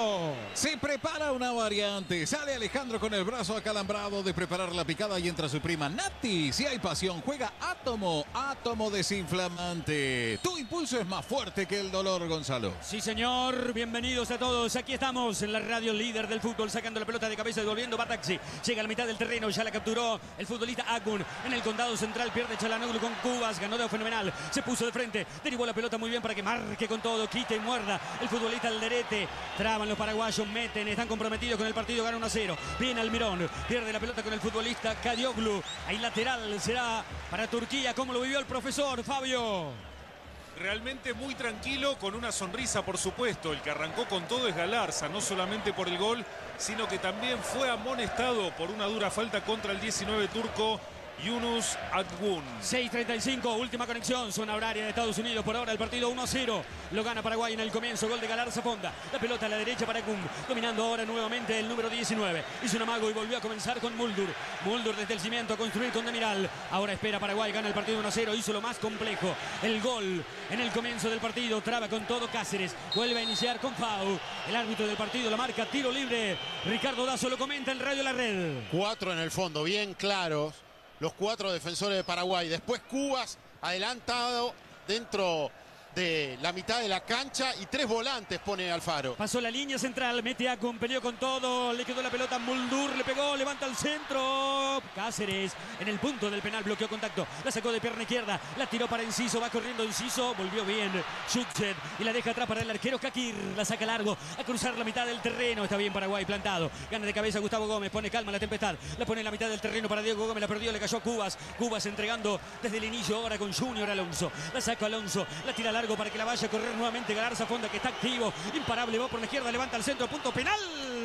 Alejandro. Se prepara una variante. Sale Alejandro con el brazo acalambrado de preparar la picada y entra su prima Nati. Si hay pasión, juega Átomo. Átomo desinflamante. Tu impulso es más fuerte que el dolor, Gonzalo. Sí, señor. Bienvenidos a todos. Aquí estamos en la radio líder del fútbol, sacando la pelota de cabeza y volviendo Bataxi. Llega a la mitad del terreno. Ya la capturó el futbolista Agun. En el condado central pierde Çalhanoğlu con Cubas. Ganó de fenomenal. Se puso de frente. Derivó la pelota muy bien para que marque con todo. Quite y muerda el futbolista Alderete. Traban los paraguayos. Meten. Están comprometidos con el partido. Gana 1-0. Viene Almirón. Pierde la pelota con el futbolista Kadioglu. Ahí lateral será para Turquía. ¿Cómo lo vivió el profesor Fabio? Realmente muy tranquilo, con una sonrisa, por supuesto. El que arrancó con todo es Galarza, no solamente por el gol, sino que también fue amonestado por una dura falta contra el 19 turco, Yunus Akgun. 6:35, última conexión, zona horaria de Estados Unidos. Por ahora el partido 1-0. Lo gana Paraguay en el comienzo. Gol de Galarza Fonda. La pelota a la derecha para Akgun. Dominando ahora nuevamente el número 19. Hizo un amago y volvió a comenzar con Muldur. Muldur desde el cimiento a construir con Demiral. Ahora espera Paraguay. Gana el partido 1-0. Hizo lo más complejo. El gol en el comienzo del partido. Traba con todo Cáceres. Vuelve a iniciar con Fau. El árbitro del partido la marca. Tiro libre. Ricardo Dazo lo comenta en Radio La Red. 4 en el fondo, bien claros. Los 4 defensores de Paraguay. Después Cubas adelantado dentro de la mitad de la cancha y 3 volantes pone Alfaro. Pasó la línea central, mete a Akun, peleó con todo, le quedó la pelota a Muldur, le pegó, levanta al centro. Cáceres en el punto del penal, bloqueó contacto, la sacó de pierna izquierda, la tiró para Enciso, va corriendo Enciso, volvió bien Schutzer y la deja atrás para el arquero Kakir, la saca largo a cruzar la mitad del terreno. Está bien Paraguay plantado, gana de cabeza Gustavo Gómez, pone calma la tempestad, la pone en la mitad del terreno para Diego Gómez, la perdió, le cayó a Cubas, Cubas entregando desde el inicio ahora con Junior Alonso, la saca Alonso, la tira largo para que la vaya a correr nuevamente Galarza Fonda, que está activo, imparable, va por la izquierda, levanta al centro, punto penal.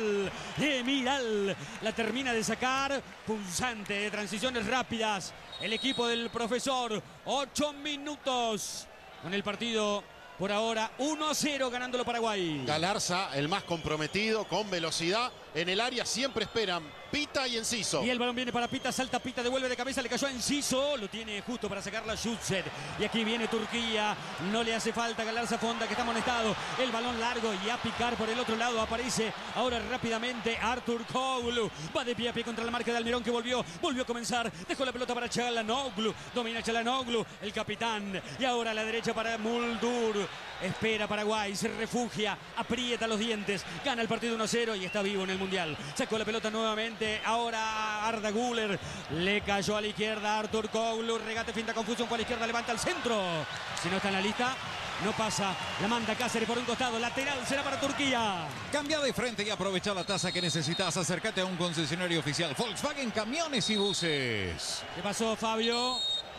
Miral la termina de sacar, punzante de transiciones rápidas. El equipo del profesor, 8 minutos con el partido. Por ahora 1-0 ganándolo Paraguay. Galarza, el más comprometido, con velocidad. En el área siempre esperan Pita y Enciso. Y el balón viene para Pita, salta Pita, devuelve de cabeza, le cayó a Enciso. Lo tiene justo para sacarla Schutzer. Y aquí viene Turquía. No le hace falta Galarza Fonda, que está amonestado. El balón largo y a picar por el otro lado. Aparece ahora rápidamente Artur Koglu. Va de pie a pie contra la marca de Almirón, que volvió a comenzar. Dejó la pelota para Çalhanoğlu. Domina Çalhanoğlu, el capitán. Y ahora a la derecha para Muldur. Espera Paraguay, se refugia, aprieta los dientes, gana el partido 1-0 y está vivo en el Mundial. Sacó la pelota nuevamente, ahora Arda Güler, le cayó a la izquierda Artur Koglu, regate, finta, confusión por la izquierda, levanta al centro. Si no está en la lista, no pasa, la manda Cáceres por un costado, lateral será para Turquía. Cambia de frente y aprovecha la tasa que necesitas. Acércate a un concesionario oficial Volkswagen Camiones y Buses. ¿Qué pasó, Fabio?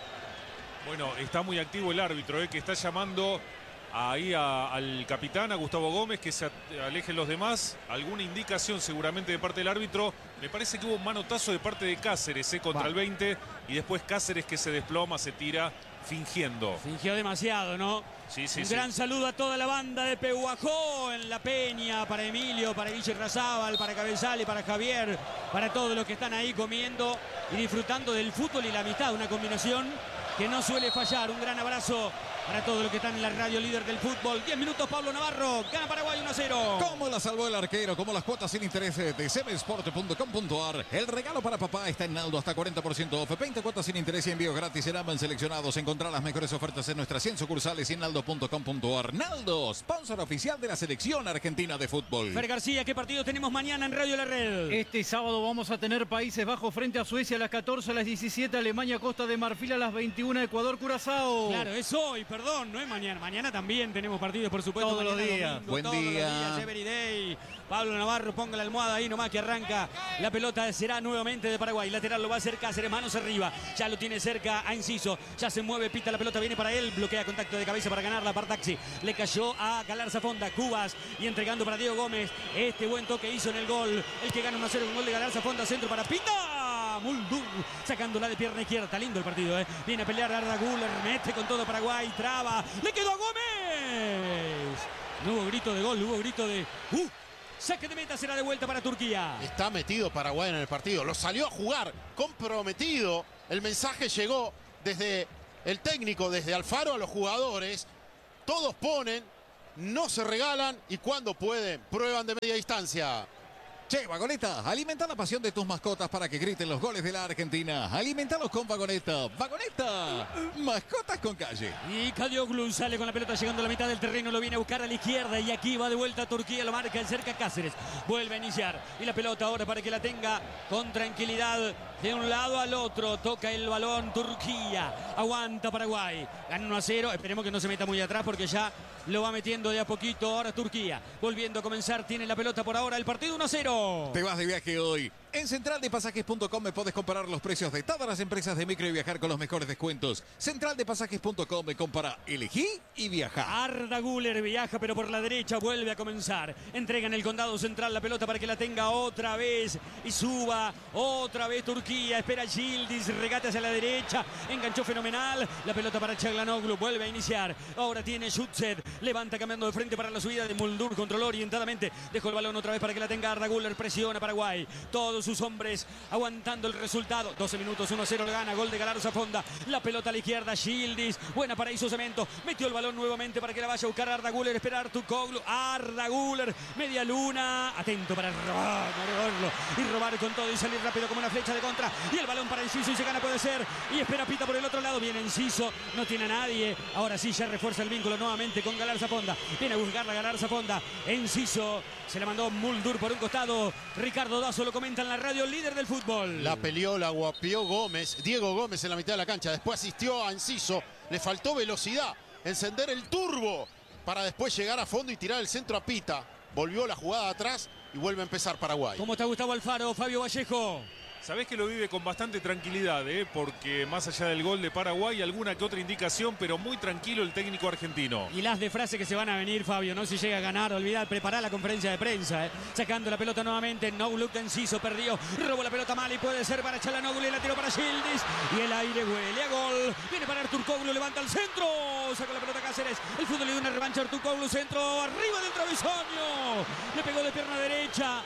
Bueno, está muy activo el árbitro, que está llamando ahí al capitán, a Gustavo Gómez, que se alejen los demás. Alguna indicación seguramente de parte del árbitro. Me parece que hubo un manotazo de parte de Cáceres contra el 20. Y después Cáceres, que se desploma, se tira fingiendo. Fingió demasiado, ¿no? Sí, sí, un sí. gran saludo a toda la banda de Pehuajó en La Peña, para Emilio, para Guille Razábal, para Cabezal y para Javier, para todos los que están ahí comiendo y disfrutando del fútbol y la amistad. Una combinación que no suele fallar. Un gran abrazo para todos los que están en la radio líder del fútbol. 10 minutos, Pablo Navarro. Gana Paraguay 1-0. ¿Cómo la salvó el arquero? Como las cuotas sin interés de cbsport.com.ar. El regalo para papá está en Naldo, hasta 40% off. 20 cuotas sin interés y envío gratis en ambos seleccionados. Encontrar las mejores ofertas en nuestras 100 sucursales y en naldo.com.ar. Naldo, sponsor oficial de la selección argentina de fútbol. Fer García, ¿qué partido tenemos mañana en Radio La Red? Este sábado vamos a tener Países Bajos frente a Suecia a las 14, a las 17, Alemania, Costa de Marfil a las 21, Ecuador, Curazao. Claro, es hoy, perdón, no es mañana. Mañana también tenemos partidos, por supuesto. Todos los días. Domingo, Buen todos día. Los días, every day. Pablo Navarro, ponga la almohada ahí nomás que arranca. La pelota será nuevamente de Paraguay. Lateral lo va a hacer Cáceres, manos arriba. Ya lo tiene cerca a Enciso. Ya se mueve, Pita, la pelota viene para él. Bloquea contacto de cabeza para ganarla para Taxi. Le cayó a Galarza Fonda, Cubas. Y entregando para Diego Gómez. Este buen toque hizo en el gol. El que gana 1-0, un gol de Galarza Fonda. Centro para Pita. Muldur sacándola de pierna izquierda. Está lindo el partido, ¿eh? Viene a pelear Arda Güler. Mete con todo Paraguay. Traba. Le quedó a Gómez. No hubo grito de gol, hubo grito de... Saque de meta, será de vuelta para Turquía. Está metido Paraguay en el partido. Lo salió a jugar comprometido. El mensaje llegó desde el técnico, desde Alfaro a los jugadores. Todos ponen no se regalan y cuando pueden, prueban de media distancia. Che, Vagoneta, alimenta la pasión de tus mascotas para que griten los goles de la Argentina. Alimentalos con Vagoneta. Vagoneta, mascotas con calle. Y Kadioglu sale con la pelota llegando a la mitad del terreno, lo viene a buscar a la izquierda y aquí va de vuelta Turquía, lo marca el cerca Cáceres. Vuelve a iniciar y la pelota ahora para que la tenga con tranquilidad de un lado al otro. Toca el balón Turquía, aguanta Paraguay. Gana 1-0, esperemos que no se meta muy atrás porque ya lo va metiendo de a poquito ahora Turquía. Volviendo a comenzar, tiene la pelota por ahora, el partido 1-0. Te vas de viaje hoy. En centraldepasajes.com me podés comparar los precios de todas las empresas de micro y viajar con los mejores descuentos. Centraldepasajes.com me compara, elegí y viaja. Arda Güler viaja pero por la derecha, vuelve a comenzar. Entrega en el condado central la pelota para que la tenga otra vez y suba otra vez Turquía. Espera Yildiz, regate hacia la derecha, enganchó fenomenal. La pelota para Çalhanoğlu, vuelve a iniciar. Ahora tiene Şutset, levanta cambiando de frente para la subida de Muldur, controló orientadamente. Dejó el balón otra vez para que la tenga Arda Güler, presiona Paraguay. Todos sus hombres aguantando el resultado. 12 minutos, 1-0 le gana, gol de Galarza Fonda. La pelota a la izquierda, Yildiz, buena para Iso Cemento. Metió el balón nuevamente para que la vaya a buscar Arda Güler, espera Artukoglu. Arda Güler, media luna, atento para robarlo y robar con todo y salir rápido como una flecha de contra. Y el balón para Enciso y se gana, puede ser. Y espera Pita por el otro lado, viene Enciso, no tiene a nadie. Ahora sí ya refuerza el vínculo nuevamente con Galarza Fonda. Viene a buscar la Galarza Fonda. Enciso se la mandó Muldur por un costado. Ricardo Dazo lo comenta en la radio, líder del fútbol. La peleó, la guapió Gómez, Diego Gómez en la mitad de la cancha. Después asistió a Enciso, le faltó velocidad, encender el turbo para después llegar a fondo y tirar el centro a Pita. Volvió la jugada atrás y vuelve a empezar Paraguay. ¿Cómo está Gustavo Alfaro, Fabio Vallejo? Sabés que lo vive con bastante tranquilidad, porque más allá del gol de Paraguay, alguna que otra indicación, pero muy tranquilo el técnico argentino. Y las de frases que se van a venir, Fabio, ¿no? Si llega a ganar, olvidar, preparar la conferencia de prensa, Sacando la pelota nuevamente, no look de Enciso, perdió, robó la pelota mal y puede ser para Çalhanoğlu, y la tiró para Yildiz, y el aire huele a gol. Viene para Artukoglu, levanta el centro, saca la pelota Cáceres, el fútbol le dio una revancha a Artukoglu, centro, arriba del travesaño, le pegó de pierna derecha.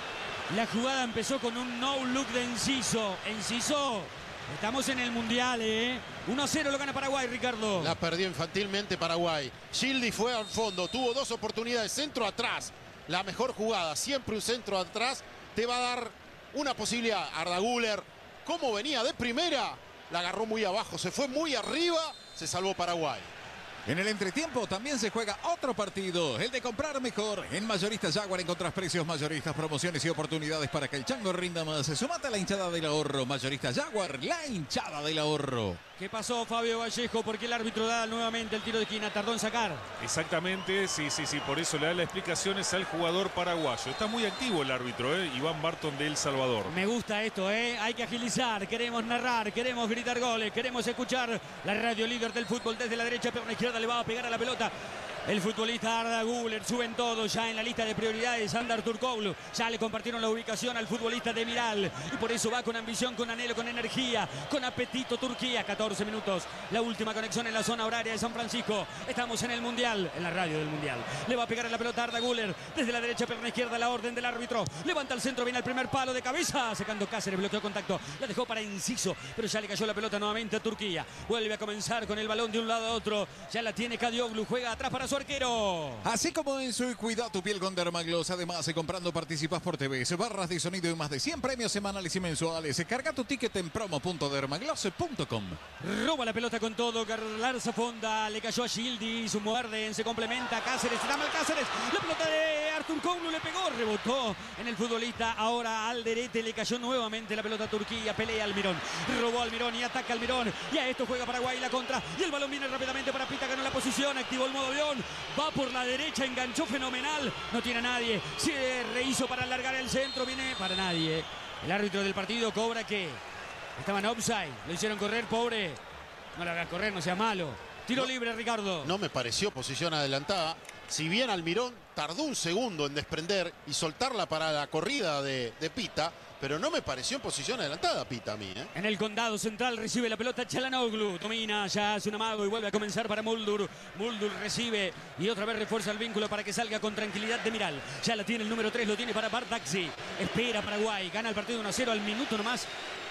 La jugada empezó con un no look de Enciso. Enciso, estamos en el Mundial, 1-0 lo gana Paraguay, Ricardo. La perdió infantilmente Paraguay. Yildiz fue al fondo, tuvo dos oportunidades, centro atrás. La mejor jugada, siempre un centro atrás, te va a dar una posibilidad. Arda Güler, como venía de primera, la agarró muy abajo, se fue muy arriba, se salvó Paraguay. En el entretiempo también se juega otro partido, el de comprar mejor. En Mayoristas Jaguar encontrás precios mayoristas, promociones y oportunidades para que el chango rinda más. Sumate a la hinchada del ahorro. Mayoristas Jaguar, la hinchada del ahorro. ¿Qué pasó, Fabio Vallejo? Porque el árbitro da nuevamente el tiro de esquina, tardó en sacar. Exactamente, sí, por eso le da las explicaciones al jugador paraguayo. Está muy activo el árbitro, Iván Barton de El Salvador. Me gusta esto, hay que agilizar, queremos narrar, queremos gritar goles, queremos escuchar la radio líder del fútbol desde la derecha, pero la izquierda le va a pegar a la pelota. El futbolista Arda Güler, suben todos ya en la lista de prioridades. Sandar Turkoglu, ya le compartieron la ubicación al futbolista de Miral. Y por eso va con ambición, con anhelo, con energía, con apetito Turquía. 14 minutos, la última conexión en la zona horaria de San Francisco. Estamos en el Mundial, en la radio del Mundial. Le va a pegar a la pelota Arda Güler. Desde la derecha, pierna izquierda, la orden del árbitro. Levanta el centro, viene al primer palo de cabeza. Secando Cáceres, bloqueó contacto. La dejó para Enciso, pero ya le cayó la pelota nuevamente a Turquía. Vuelve a comenzar con el balón de un lado a otro. Ya la tiene Kadioglu, juega atrás para su arquero. Así como en su cuida tu piel con Dermagloss. Además, comprando participas por TV, barras de sonido y más de 100 premios semanales y mensuales. Carga tu ticket en promo.dermagloss.com. Roba la pelota con todo, Galarza Fonda, le cayó a Yildiz, un Muerden, se complementa Cáceres, está mal Cáceres, la pelota de Artukoglu le pegó, rebotó en el futbolista, ahora Alderete, le cayó nuevamente la pelota a Turquía, pelea Almirón, robó Almirón y ataca Almirón, y a esto juega Paraguay la contra, y el balón viene rápidamente para Pita, ganó la posición, activó el modo avión, va por la derecha, enganchó fenomenal, no tiene a nadie, se rehizo para alargar el centro, viene para nadie, el árbitro del partido cobra que estaban offside, lo hicieron correr, pobre, no lo hagas correr, no sea malo, tiro libre Ricardo. No me pareció posición adelantada, si bien Almirón tardó un segundo en desprender y soltarla para la corrida de Pita, pero no me pareció en posición adelantada Pita a mí. En el condado central recibe la pelota Çalhanoğlu, domina, ya hace un amago y vuelve a comenzar para Muldur. Muldur recibe y otra vez refuerza el vínculo para que salga con tranquilidad de Miral. Ya la tiene el número 3, lo tiene para Bartaxi. Espera Paraguay, gana el partido 1-0 al minuto nomás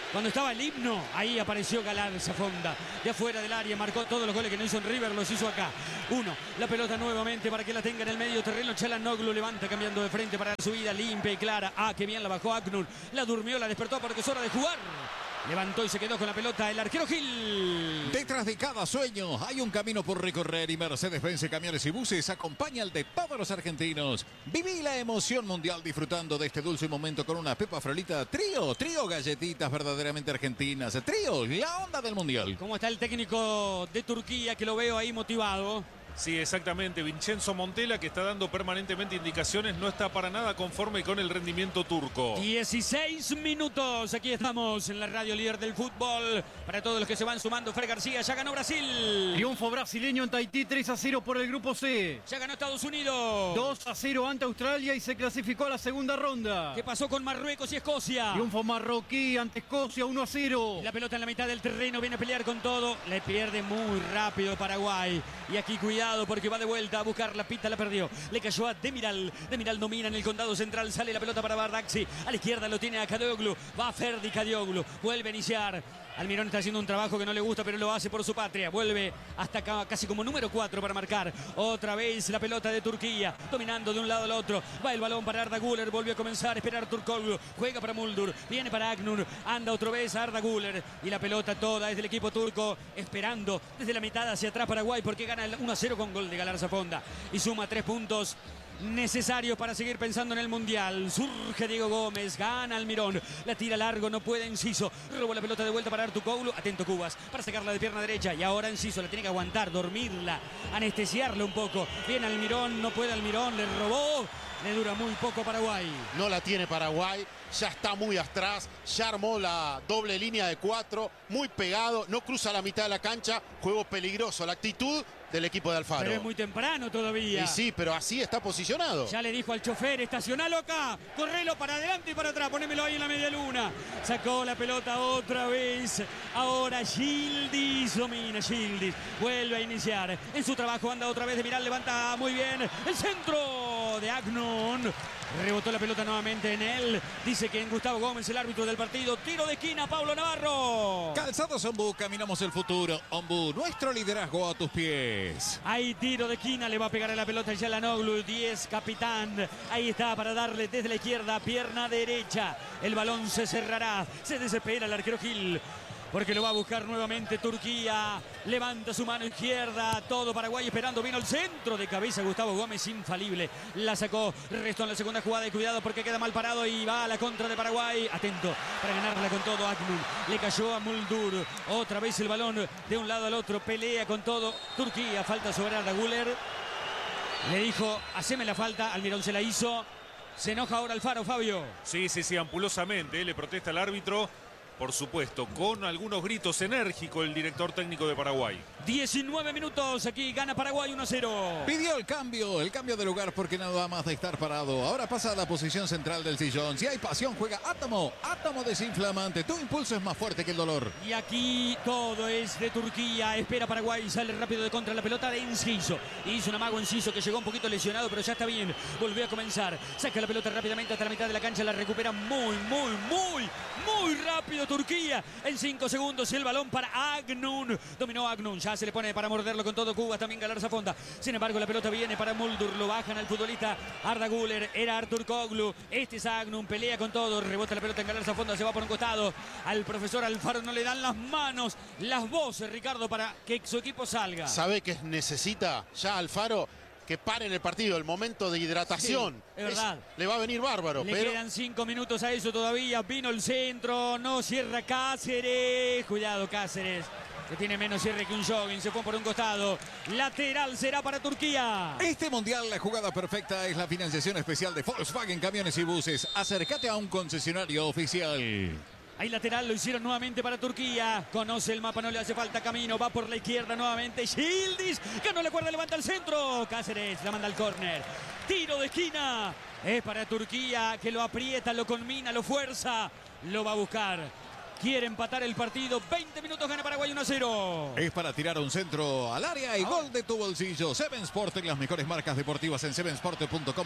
Cuando estaba el himno, ahí apareció Galarza Fonda. De afuera del área, marcó todos los goles que no hizo en River, los hizo acá. 1, la pelota nuevamente para que la tenga en el medio terreno. Çalhanoğlu levanta cambiando de frente para la subida limpia y clara. Ah, qué bien la bajó Aknur. La durmió, la despertó porque es hora de jugar. Levantó y se quedó con la pelota el arquero Gil. Detrás de cada sueño hay un camino por recorrer y Mercedes-Benz Camiones y Buses acompaña al de todos los argentinos. Viví la emoción mundial disfrutando de este dulce momento con una Pepa Frolita Trío galletitas verdaderamente argentinas. Trío, la onda del mundial. ¿Cómo está el técnico de Turquía que lo veo ahí motivado? Sí, exactamente. Vincenzo Montella, que está dando permanentemente indicaciones, no está para nada conforme con el rendimiento turco. 16 minutos. Aquí estamos en la radio líder del fútbol. Para todos los que se van sumando, Fred García, ya ganó Brasil. Triunfo brasileño en Tahití, 3-0 por el grupo C. Ya ganó Estados Unidos. 2-0 ante Australia y se clasificó a la segunda ronda. ¿Qué pasó con Marruecos y Escocia? Triunfo marroquí ante Escocia, 1-0. La pelota en la mitad del terreno, viene a pelear con todo. Le pierde muy rápido Paraguay. Y aquí cuidado porque va de vuelta a buscar la pita, la perdió. Le cayó a Demiral. Demiral domina en el condado central. Sale la pelota para Bardakci. A la izquierda lo tiene a Kadioglu. Va a Ferdi Kadioglu. Vuelve a iniciar. Almirón está haciendo un trabajo que no le gusta, pero lo hace por su patria. Vuelve hasta acá, casi como número 4 para marcar. Otra vez la pelota de Turquía, dominando de un lado al otro. Va el balón para Arda Güler, volvió a comenzar a esperar Turkoglu. Juega para Muldur, viene para Aknur. Anda otra vez Arda Güler. Y la pelota toda es del equipo turco, esperando desde la mitad hacia atrás Paraguay, porque gana el 1-0 con gol de Galarza Fonda. Y suma 3 puntos necesarios para seguir pensando en el Mundial. Surge Diego Gómez, gana Almirón, la tira largo, no puede Enciso, robó la pelota de vuelta para Artucoglu, atento Cubas, para sacarla de pierna derecha, y ahora Enciso la tiene que aguantar, dormirla, anestesiarla un poco. Bien Almirón, no puede Almirón, le robó, le dura muy poco Paraguay. No la tiene Paraguay, ya está muy atrás, ya armó la doble línea de 4, muy pegado, no cruza la mitad de la cancha, juego peligroso, la actitud del equipo de Alfaro. Pero es muy temprano todavía. Y sí, pero así está posicionado. Ya le dijo al chofer, estacionalo acá, correlo para adelante y para atrás, ponémelo ahí en la media luna. Sacó la pelota otra vez. Ahora Yildiz domina, Yildiz vuelve a iniciar. En su trabajo anda otra vez de Miral, levanta muy bien el centro de Agnon. Rebotó la pelota nuevamente en él. Dice que en Gustavo Gómez, el árbitro del partido. Tiro de esquina, Pablo Navarro. Calzados Ombú, caminamos el futuro. Ombú, nuestro liderazgo a tus pies. Hay tiro de esquina, le va a pegar a la pelota Çalhanoğlu, 10, capitán. Ahí está para darle desde la izquierda, pierna derecha. El balón se cerrará, se desespera el arquero Gil, porque lo va a buscar nuevamente Turquía. Levanta su mano izquierda, todo Paraguay esperando. Vino el centro de cabeza Gustavo Gómez, infalible. La sacó, restó en la segunda jugada y cuidado porque queda mal parado y va a la contra de Paraguay. Atento para ganarla con todo Aknur. Le cayó a Muldur. Otra vez el balón de un lado al otro. Pelea con todo Turquía. Falta sobre Arda Güler. Le dijo, haceme la falta. Almirón se la hizo. Se enoja ahora Alfaro, Fabio. Sí, ampulosamente, le protesta al árbitro. Por supuesto, con algunos gritos enérgicos el director técnico de Paraguay. 19 minutos, aquí gana Paraguay 1-0. Pidió el cambio de lugar porque nada más de estar parado. Ahora pasa a la posición central del sillón. Si hay pasión, juega Átomo. Átomo desinflamante. Tu impulso es más fuerte que el dolor. Y aquí todo es de Turquía. Espera Paraguay, sale rápido de contra la pelota de Enciso. Hizo un amago Enciso que llegó un poquito lesionado, pero ya está bien. Volvió a comenzar. Saca la pelota rápidamente hasta la mitad de la cancha. La recupera muy rápido Turquía. En 5 segundos el balón para Agnun. Dominó Agnun. Ya se le pone para morderlo con todo Cuba. También Galarza Fonda. Sin embargo, la pelota viene para Muldur. Lo bajan al futbolista Arda Güler. Era Arturkoglu. Este es Agnun. Pelea con todo. Rebota la pelota en Galarza Fonda. Se va por un costado. Al profesor Alfaro no le dan las manos, las voces, Ricardo, para que su equipo salga. ¿Sabe qué necesita ya Alfaro? Que paren el partido, el momento de hidratación. Sí, es verdad. Le va a venir bárbaro. Le pero quedan 5 minutos a eso todavía. Vino el centro, no cierra Cáceres. Cuidado Cáceres, que tiene menos cierre que un jogging. Se fue por un costado. Lateral será para Turquía. Este mundial, la jugada perfecta es la financiación especial de Volkswagen Camiones y Buses. Acércate a un concesionario oficial. Hay lateral, lo hicieron nuevamente para Turquía. Conoce el mapa, no le hace falta camino. Va por la izquierda nuevamente. Yildiz, que no le acuerda, levanta el centro. Cáceres la manda al córner. Tiro de esquina. Es para Turquía, que lo aprieta, lo conmina, lo fuerza. Lo va a buscar. Quiere empatar el partido. 20 minutos, gana Paraguay 1-0. Es para tirar un centro al área y gol de tu bolsillo. Seven Sport, en las mejores marcas deportivas en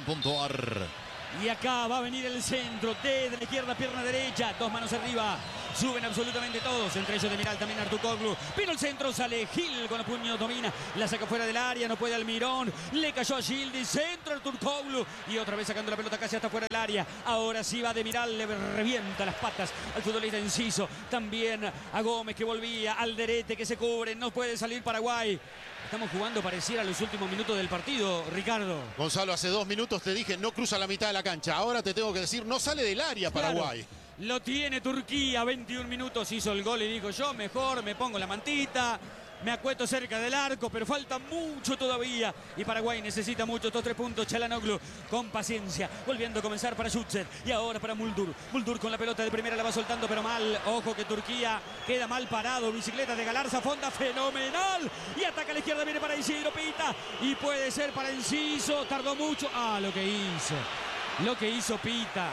sevensport.com.ar. Y acá va a venir el centro desde la izquierda, pierna derecha, 2 manos arriba. Suben absolutamente todos, entre ellos Demiral, también Artukoglu. Vino el centro, sale Gil con el puño, domina. La saca fuera del área, no puede Almirón. Le cayó a Yildiz, centro Artukoglu. Y otra vez sacando la pelota casi hasta fuera del área. Ahora sí va Demiral, le revienta las patas al futbolista Enciso. También a Gómez que volvía, Alderete que se cubre. No puede salir Paraguay. Estamos jugando pareciera a los últimos minutos del partido, Ricardo. Gonzalo, hace 2 minutos te dije no cruza la mitad de la cancha. Ahora te tengo que decir, no sale del área Paraguay. Claro, lo tiene Turquía, 21 minutos hizo el gol y dijo yo mejor me pongo la mantita, me acuesto cerca del arco, pero falta mucho todavía. Y Paraguay necesita mucho, estos 3 puntos. Çalhanoğlu con paciencia, volviendo a comenzar para Schutzer. Y ahora para Muldur. Muldur con la pelota de primera, la va soltando, pero mal. Ojo que Turquía queda mal parado. Bicicleta de Galarza, Fonda, fenomenal. Y ataca a la izquierda, viene para Isidro Pita. Y puede ser para Enciso, tardó mucho. Lo que hizo Pita.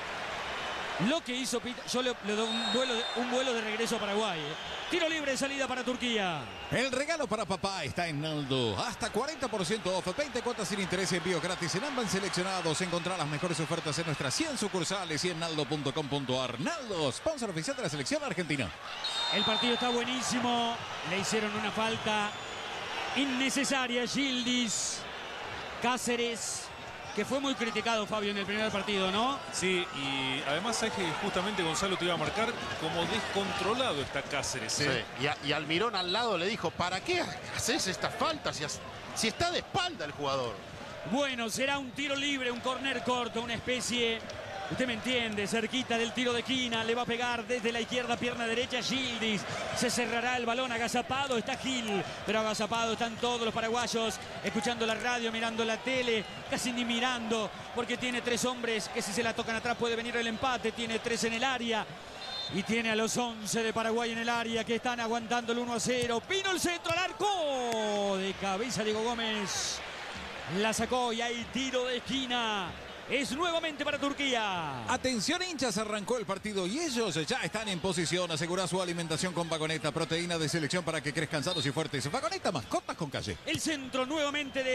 Lo que hizo Pita, yo le doy un vuelo de regreso a Paraguay. Tiro libre, salida para Turquía. El regalo para papá está en Naldo. Hasta 40% off, 20 cuotas sin interés y envío gratis en ambas seleccionados. Encontrá las mejores ofertas en nuestras 100 sucursales y en naldo.com.ar. Naldo, sponsor oficial de la selección argentina. El partido está buenísimo. Le hicieron una falta innecesaria a Yildiz. Cáceres, que fue muy criticado, Fabio, en el primer partido, ¿no? Sí, y además es que justamente Gonzalo te iba a marcar como descontrolado está Cáceres. Sí. Y Almirón al lado le dijo, ¿para qué haces estas faltas si está de espalda el jugador? Bueno, será un tiro libre, un córner corto, una especie, usted me entiende, cerquita del tiro de esquina. Le va a pegar desde la izquierda, pierna derecha, Yildiz. Se cerrará el balón, agazapado está Gil, pero agazapado están todos los paraguayos, escuchando la radio, mirando la tele, casi ni mirando, porque tiene 3 hombres que si se la tocan atrás puede venir el empate, tiene 3 en el área. Y tiene a los 11 de Paraguay en el área que están aguantando el 1-0. Vino el centro al arco. De cabeza Diego Gómez. La sacó y hay tiro de esquina. Es nuevamente para Turquía. Atención hinchas, arrancó el partido y ellos ya están en posición. Asegura su alimentación con Vagoneta, proteína de selección para que crezcan sanos y fuertes. Vagoneta, mascotas con calle. El centro nuevamente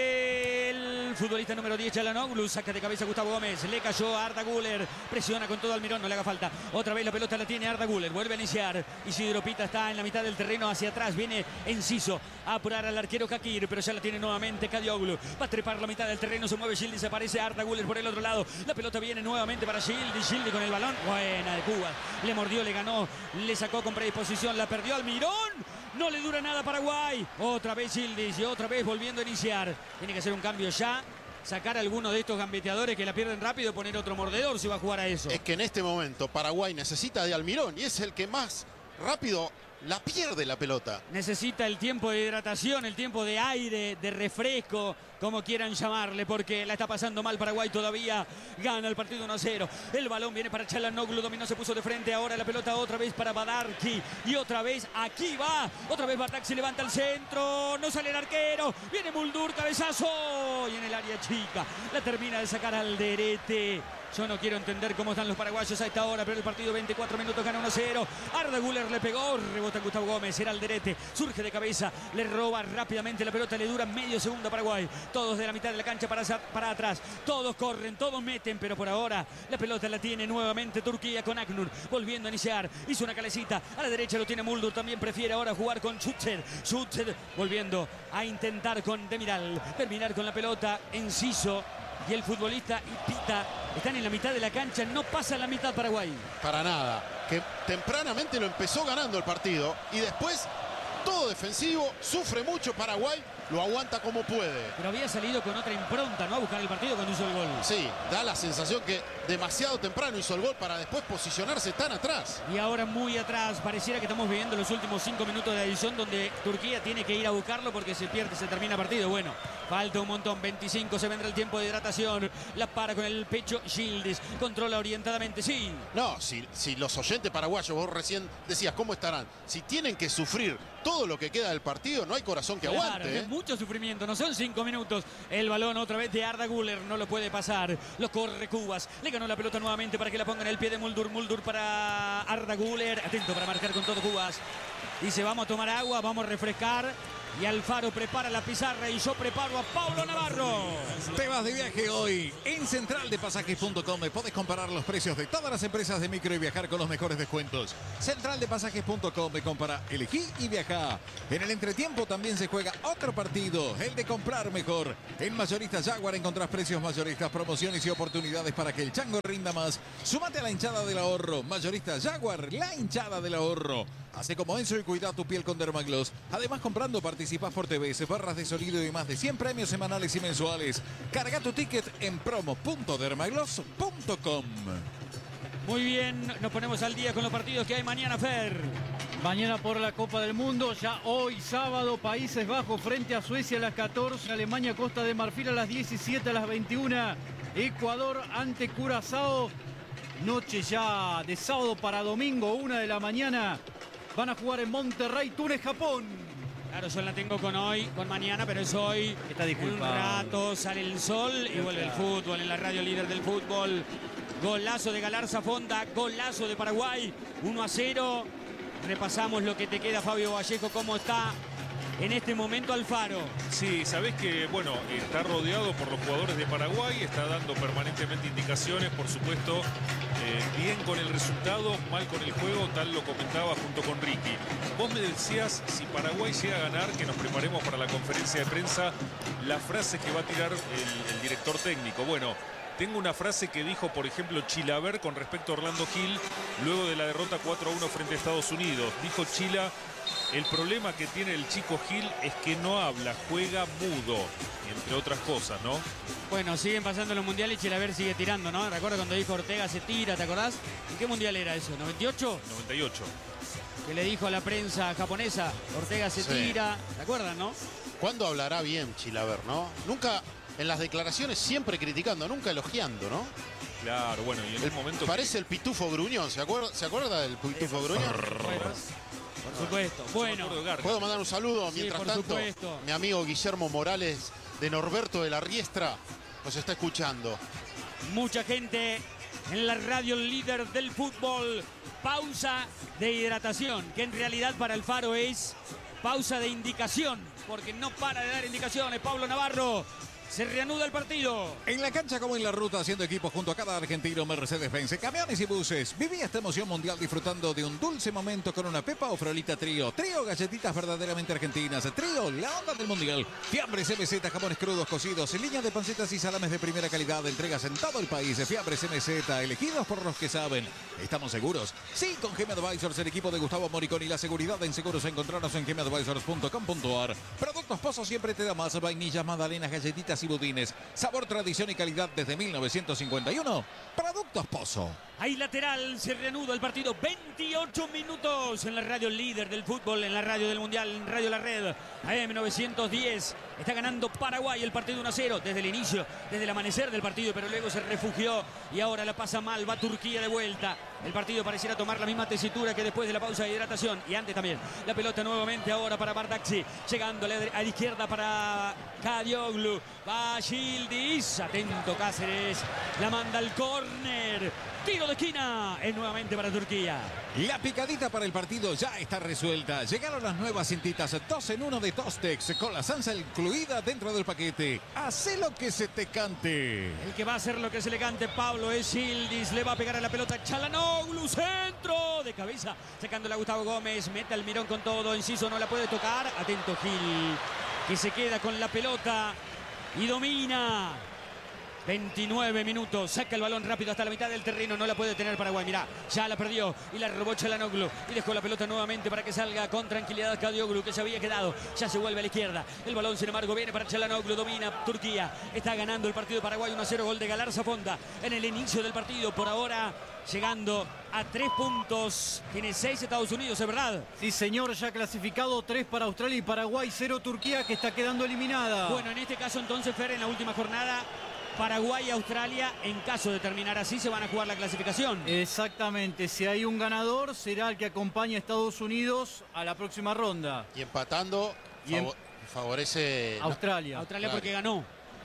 del futbolista número 10, Çalhanoğlu. Saca de cabeza Gustavo Gómez. Le cayó a Arda Güler. Presiona con todo Almirón, no le haga falta. Otra vez la pelota la tiene Arda Güler. Vuelve a iniciar. Isidro Pita está en la mitad del terreno hacia atrás. Viene Enciso a apurar al arquero Kakir, pero ya la tiene nuevamente Kadioglu. Va a trepar la mitad del terreno. Se mueve Yildiz. Aparece Arda Güler por el otro lado. La pelota viene nuevamente para Yildiz. Yildiz con el balón. Buena de Cuba. Le mordió, le ganó. Le sacó con predisposición. La perdió Almirón. No le dura nada a Paraguay. Otra vez Yildiz y otra vez volviendo a iniciar. Tiene que hacer un cambio ya. Sacar a alguno de estos gambeteadores que la pierden rápido. Poner otro mordedor si va a jugar a eso. Es que en este momento Paraguay necesita de Almirón y es el que más rápido la pierde la pelota. Necesita el tiempo de hidratación, el tiempo de aire, de refresco, como quieran llamarle, porque la está pasando mal Paraguay todavía. Gana el partido 1-0. El balón viene para Çalhanoğlu, dominó, se puso de frente. Ahora la pelota otra vez para Badarki. Y otra vez aquí va. Otra vez Batak se levanta al centro. No sale el arquero. Viene Muldur, cabezazo. Y en el área chica la termina de sacar Alderete. Yo no quiero entender cómo están los paraguayos a esta hora, pero el partido 24 minutos gana 1-0. Arda Güler le pegó, rebota Gustavo Gómez, era Alderete, surge de cabeza, le roba rápidamente la pelota, le dura medio segundo a Paraguay. Todos de la mitad de la cancha para atrás, todos corren, todos meten, pero por ahora la pelota la tiene nuevamente Turquía con Aknur, volviendo a iniciar, hizo una calecita, a la derecha lo tiene Muldur, también prefiere ahora jugar con Schutzer. Schutzer volviendo a intentar con Demiral, terminar con la pelota, Enciso. Y el futbolista y Pita están en la mitad de la cancha, no pasa la mitad Paraguay. Para nada, que tempranamente lo empezó ganando el partido y después todo defensivo, sufre mucho Paraguay, lo aguanta como puede. Pero había salido con otra impronta, ¿no? A buscar el partido cuando hizo el gol. Sí, da la sensación que demasiado temprano hizo el gol para después posicionarse tan atrás. Y ahora muy atrás, pareciera que estamos viviendo los últimos 5 minutos de adición donde Turquía tiene que ir a buscarlo porque se pierde, se termina el partido. Bueno, falta un montón, 25, se vendrá el tiempo de hidratación. La para con el pecho Yildiz, controla orientadamente, sí. No, si los oyentes paraguayos, vos recién decías, ¿cómo estarán? Si tienen que sufrir todo lo que queda del partido, no hay corazón que aguante. Es mucho sufrimiento, no son 5 minutos. El balón otra vez de Arda Güler, no lo puede pasar. Lo corre Cubas, le ganó la pelota nuevamente para que la ponga en el pie de Muldur. Muldur para Arda Güler, atento para marcar con todo Cubas. Dice, vamos a tomar agua, vamos a refrescar. Y Alfaro prepara la pizarra y yo preparo a Pablo Navarro. Te vas de viaje hoy. En centraldepasajes.com podés comparar los precios de todas las empresas de micro y viajar con los mejores descuentos. Centraldepasajes.com, compara, elegí y viaja. En el entretiempo también se juega otro partido, el de comprar mejor. En Mayoristas Jaguar encontrás precios mayoristas, promociones y oportunidades para que el chango rinda más. Súmate a la hinchada del ahorro. Mayoristas Jaguar, la hinchada del ahorro. Hace como Enzo y cuida tu piel con Dermagloss. Además, comprando participás por TVS, barras de sonido y más de 100 premios semanales y mensuales. Carga tu ticket en promo.dermagloss.com. Muy bien, nos ponemos al día con los partidos que hay mañana, Fer. Mañana por la Copa del Mundo, ya hoy sábado, Países Bajos frente a Suecia a las 14, Alemania, Costa de Marfil a las 17, a las 21, Ecuador ante Curazao. Noche ya de sábado para domingo, 1 de la mañana. Van a jugar en Monterrey, Túnez, Japón. Claro, yo la tengo con hoy, con mañana, pero es hoy. Está en un rato sale el sol y vuelve el fútbol en la radio líder del fútbol. Golazo de Galarza Fonda, golazo de Paraguay, 1-0. Repasamos lo que te queda, Fabio Vallejo, cómo está en este momento Alfaro. Sí, sabés que, bueno, está rodeado por los jugadores de Paraguay, está dando permanentemente indicaciones, por supuesto, bien con el resultado, mal con el juego, tal lo comentaba junto con Ricky. Vos me decías, si Paraguay llega a ganar, que nos preparemos para la conferencia de prensa, la frase que va a tirar el director técnico. Bueno, tengo una frase que dijo, por ejemplo, Chilaver con respecto a Orlando Gil, luego de la derrota 4-1 frente a Estados Unidos. Dijo Chila: el problema que tiene el chico Gil es que no habla, juega mudo, entre otras cosas, ¿no? Bueno, siguen pasando los mundiales y Chilaver sigue tirando, ¿no? Recuerda cuando dijo Ortega se tira, ¿te acordás? ¿En qué mundial era eso? ¿98? 98. Que le dijo a la prensa japonesa, Ortega se tira, ¿te acuerdan, no? ¿Cuándo hablará bien Chilaver, no? Nunca, en las declaraciones siempre criticando, nunca elogiando, ¿no? Claro, bueno, y en un momento... Parece el Pitufo Gruñón, ¿se acuerda del Pitufo Gruñón? Por supuesto. Bueno, ¿puedo mandar un saludo? Sí, mientras por tanto, supuesto. Mi amigo Guillermo Morales de Norberto de la Riestra nos está escuchando. Mucha gente en la radio líder del fútbol. Pausa de hidratación, que en realidad para Alfaro es pausa de indicación, porque no para de dar indicaciones. Pablo Navarro. Se reanuda el partido. En la cancha como en la ruta, haciendo equipo junto a cada argentino, Mercedes-Benz, camiones y buses. Viví esta emoción mundial disfrutando de un dulce momento con una Pepa o Frolita Trío. Trío, galletitas verdaderamente argentinas. Trío, la onda del mundial. Fiambres MZ, jamones crudos cocidos, en línea de pancetas y salames de primera calidad. Entregas en todo el país. Fiambres MZ, elegidos por los que saben. ¿Estamos seguros? Sí, con GM Advisors, el equipo de Gustavo Moricón y la seguridad en seguros. Encontrarnos en gmadvisors.com.ar. Productos Pozo siempre te da más. Vainillas, magdalenas, galletitas y budines. Sabor, tradición y calidad desde 1951. Productos Pozo. Ahí lateral, se reanuda el partido. 28 minutos en la radio líder del fútbol, en la radio del mundial, en Radio La Red. AM 910. Está ganando Paraguay el partido 1-0 desde el inicio, desde el amanecer del partido, pero luego se refugió y ahora la pasa mal. Va Turquía de vuelta. El partido pareciera tomar la misma tesitura que después de la pausa de hidratación y antes también. La pelota nuevamente ahora para Bardakci, llegando a la izquierda para Kadioglu. Va Yildiz, atento Cáceres, la manda al córner. Tiro de esquina, es nuevamente para Turquía. La picadita para el partido ya está resuelta. Llegaron las nuevas cintitas 2 en 1 de Tostex, con la salsa incluida dentro del paquete. Hacé lo que se te cante. El que va a hacer lo que se le cante, Pablo, es Yildiz. Le va a pegar a la pelota Çalhanoğlu, centro de cabeza, sacándola a Gustavo Gómez. Mete al mirón con todo, Enciso no la puede tocar. Atento Gil, que se queda con la pelota y domina. 29 minutos, saca el balón rápido hasta la mitad del terreno, no la puede tener Paraguay, mirá, ya la perdió y la robó Çalhanoğlu y dejó la pelota nuevamente para que salga con tranquilidad Kadioglu, que se había quedado, ya se vuelve a la izquierda, el balón sin embargo viene para Çalhanoğlu, domina Turquía, está ganando el partido de Paraguay 1-0, gol de Galarza Fonda en el inicio del partido, por ahora llegando a 3 puntos, tiene 6 Estados Unidos, ¿es verdad? Sí señor, ya clasificado, 3 para Australia y Paraguay, 0 Turquía, que está quedando eliminada. Bueno, en este caso entonces, Fer, en la última jornada, Paraguay y Australia, en caso de terminar así, se van a jugar la clasificación. Exactamente, si hay un ganador, será el que acompañe a Estados Unidos a la próxima ronda. Y empatando, favorece Australia. Australia porque ganó.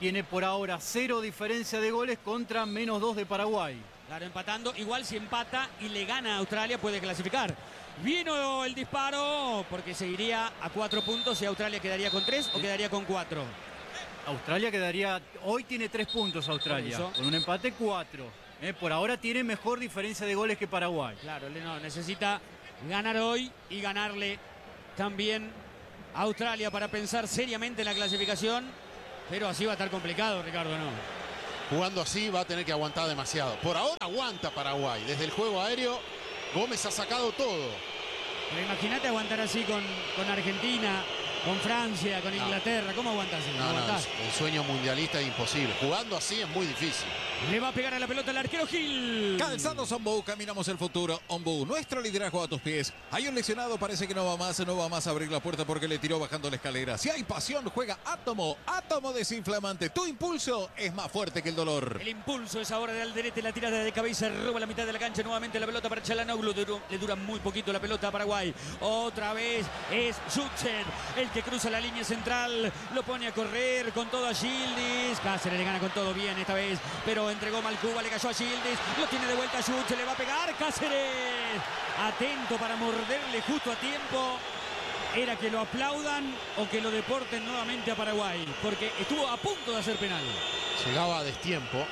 tiene por ahora 0 diferencia de goles contra -2 de Paraguay. Claro, empatando. Igual si empata y le gana a Australia puede clasificar. Vino el disparo porque se iría a 4 puntos y Australia quedaría con 3 o quedaría con 4. Australia quedaría, hoy tiene 3 puntos Australia, con un empate 4. Por ahora tiene mejor diferencia de goles que Paraguay. Claro, no, necesita ganar hoy y ganarle también a Australia para pensar seriamente en la clasificación, pero así va a estar complicado, Ricardo, ¿no? Jugando así va a tener que aguantar demasiado. Por ahora aguanta Paraguay. Desde el juego aéreo, Gómez ha sacado todo. Pero imagínate aguantar así con Argentina, con Francia, con Inglaterra. ¿Cómo aguantas así? No, el sueño mundialista es imposible. Jugando así es muy difícil. Le va a pegar a la pelota el arquero Gil. Calzados Ombú, caminamos el futuro. Ombú, nuestro liderazgo a tus pies. Hay un lesionado, parece que no va más a abrir la puerta porque le tiró bajando la escalera. Si hay pasión, juega Átomo. Átomo desinflamante. Tu impulso es más fuerte que el dolor. El impulso es ahora de Alderete, la tirada de cabeza, roba la mitad de la cancha, nuevamente la pelota para Çalhanoğlu. Le dura muy poquito la pelota a Paraguay. Otra vez es Schuster el que cruza la línea central, lo pone a correr con todo a Yildiz. Cáceres le gana con todo bien esta vez, pero entregó mal Cuba, le cayó a Yildiz, lo tiene de vuelta a Schuster, le va a pegar Cáceres. Atento para morderle justo a tiempo. Era que lo aplaudan o que lo deporten nuevamente a Paraguay, porque estuvo a punto de hacer penal. Llegaba a destiempo,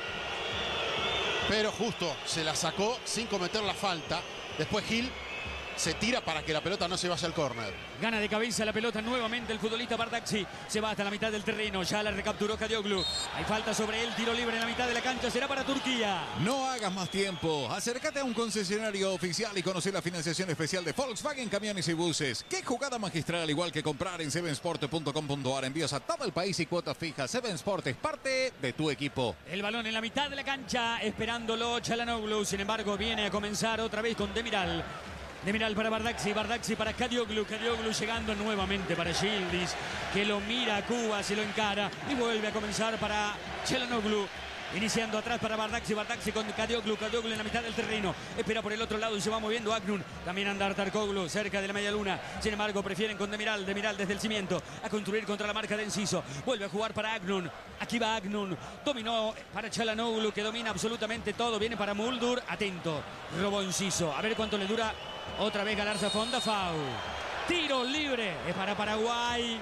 pero justo se la sacó sin cometer la falta. Después Gil se tira para que la pelota no se vaya al córner. Gana de cabeza la pelota nuevamente el futbolista Bardakci. Se va hasta la mitad del terreno. Ya la recapturó Kadioglu. Hay falta sobre él. Tiro libre en la mitad de la cancha. Será para Turquía. No hagas más tiempo. Acércate a un concesionario oficial y conoce la financiación especial de Volkswagen Camiones y Buses. Qué jugada magistral, igual que comprar en sevensport.com.ar. Envíos a todo el país y cuotas fijas. Seven Sport es parte de tu equipo. El balón en la mitad de la cancha. Esperándolo Çalhanoğlu. Sin embargo, viene a comenzar otra vez con Demiral. Demiral para Bardakci, Bardakci para Kadioglu, Kadioglu llegando nuevamente para Yildiz, que lo mira a Cuba, se lo encara y vuelve a comenzar para Çalhanoğlu. Iniciando atrás para Bardakci, Bardakci con Kadioglu, Kadioglu en la mitad del terreno. Espera por el otro lado y se va moviendo Aknun. También anda Artarkoglu cerca de la media luna. Sin embargo, prefieren con Demiral, Demiral desde el cimiento a construir contra la marca de Enciso. Vuelve a jugar para Aknun. Aquí va Aknun. Dominó para Çalhanoğlu, que domina absolutamente todo. Viene para Muldur. Atento. Robó Enciso. A ver cuánto le dura. Otra vez Galarza Fonda, foul. Tiro libre, es para Paraguay.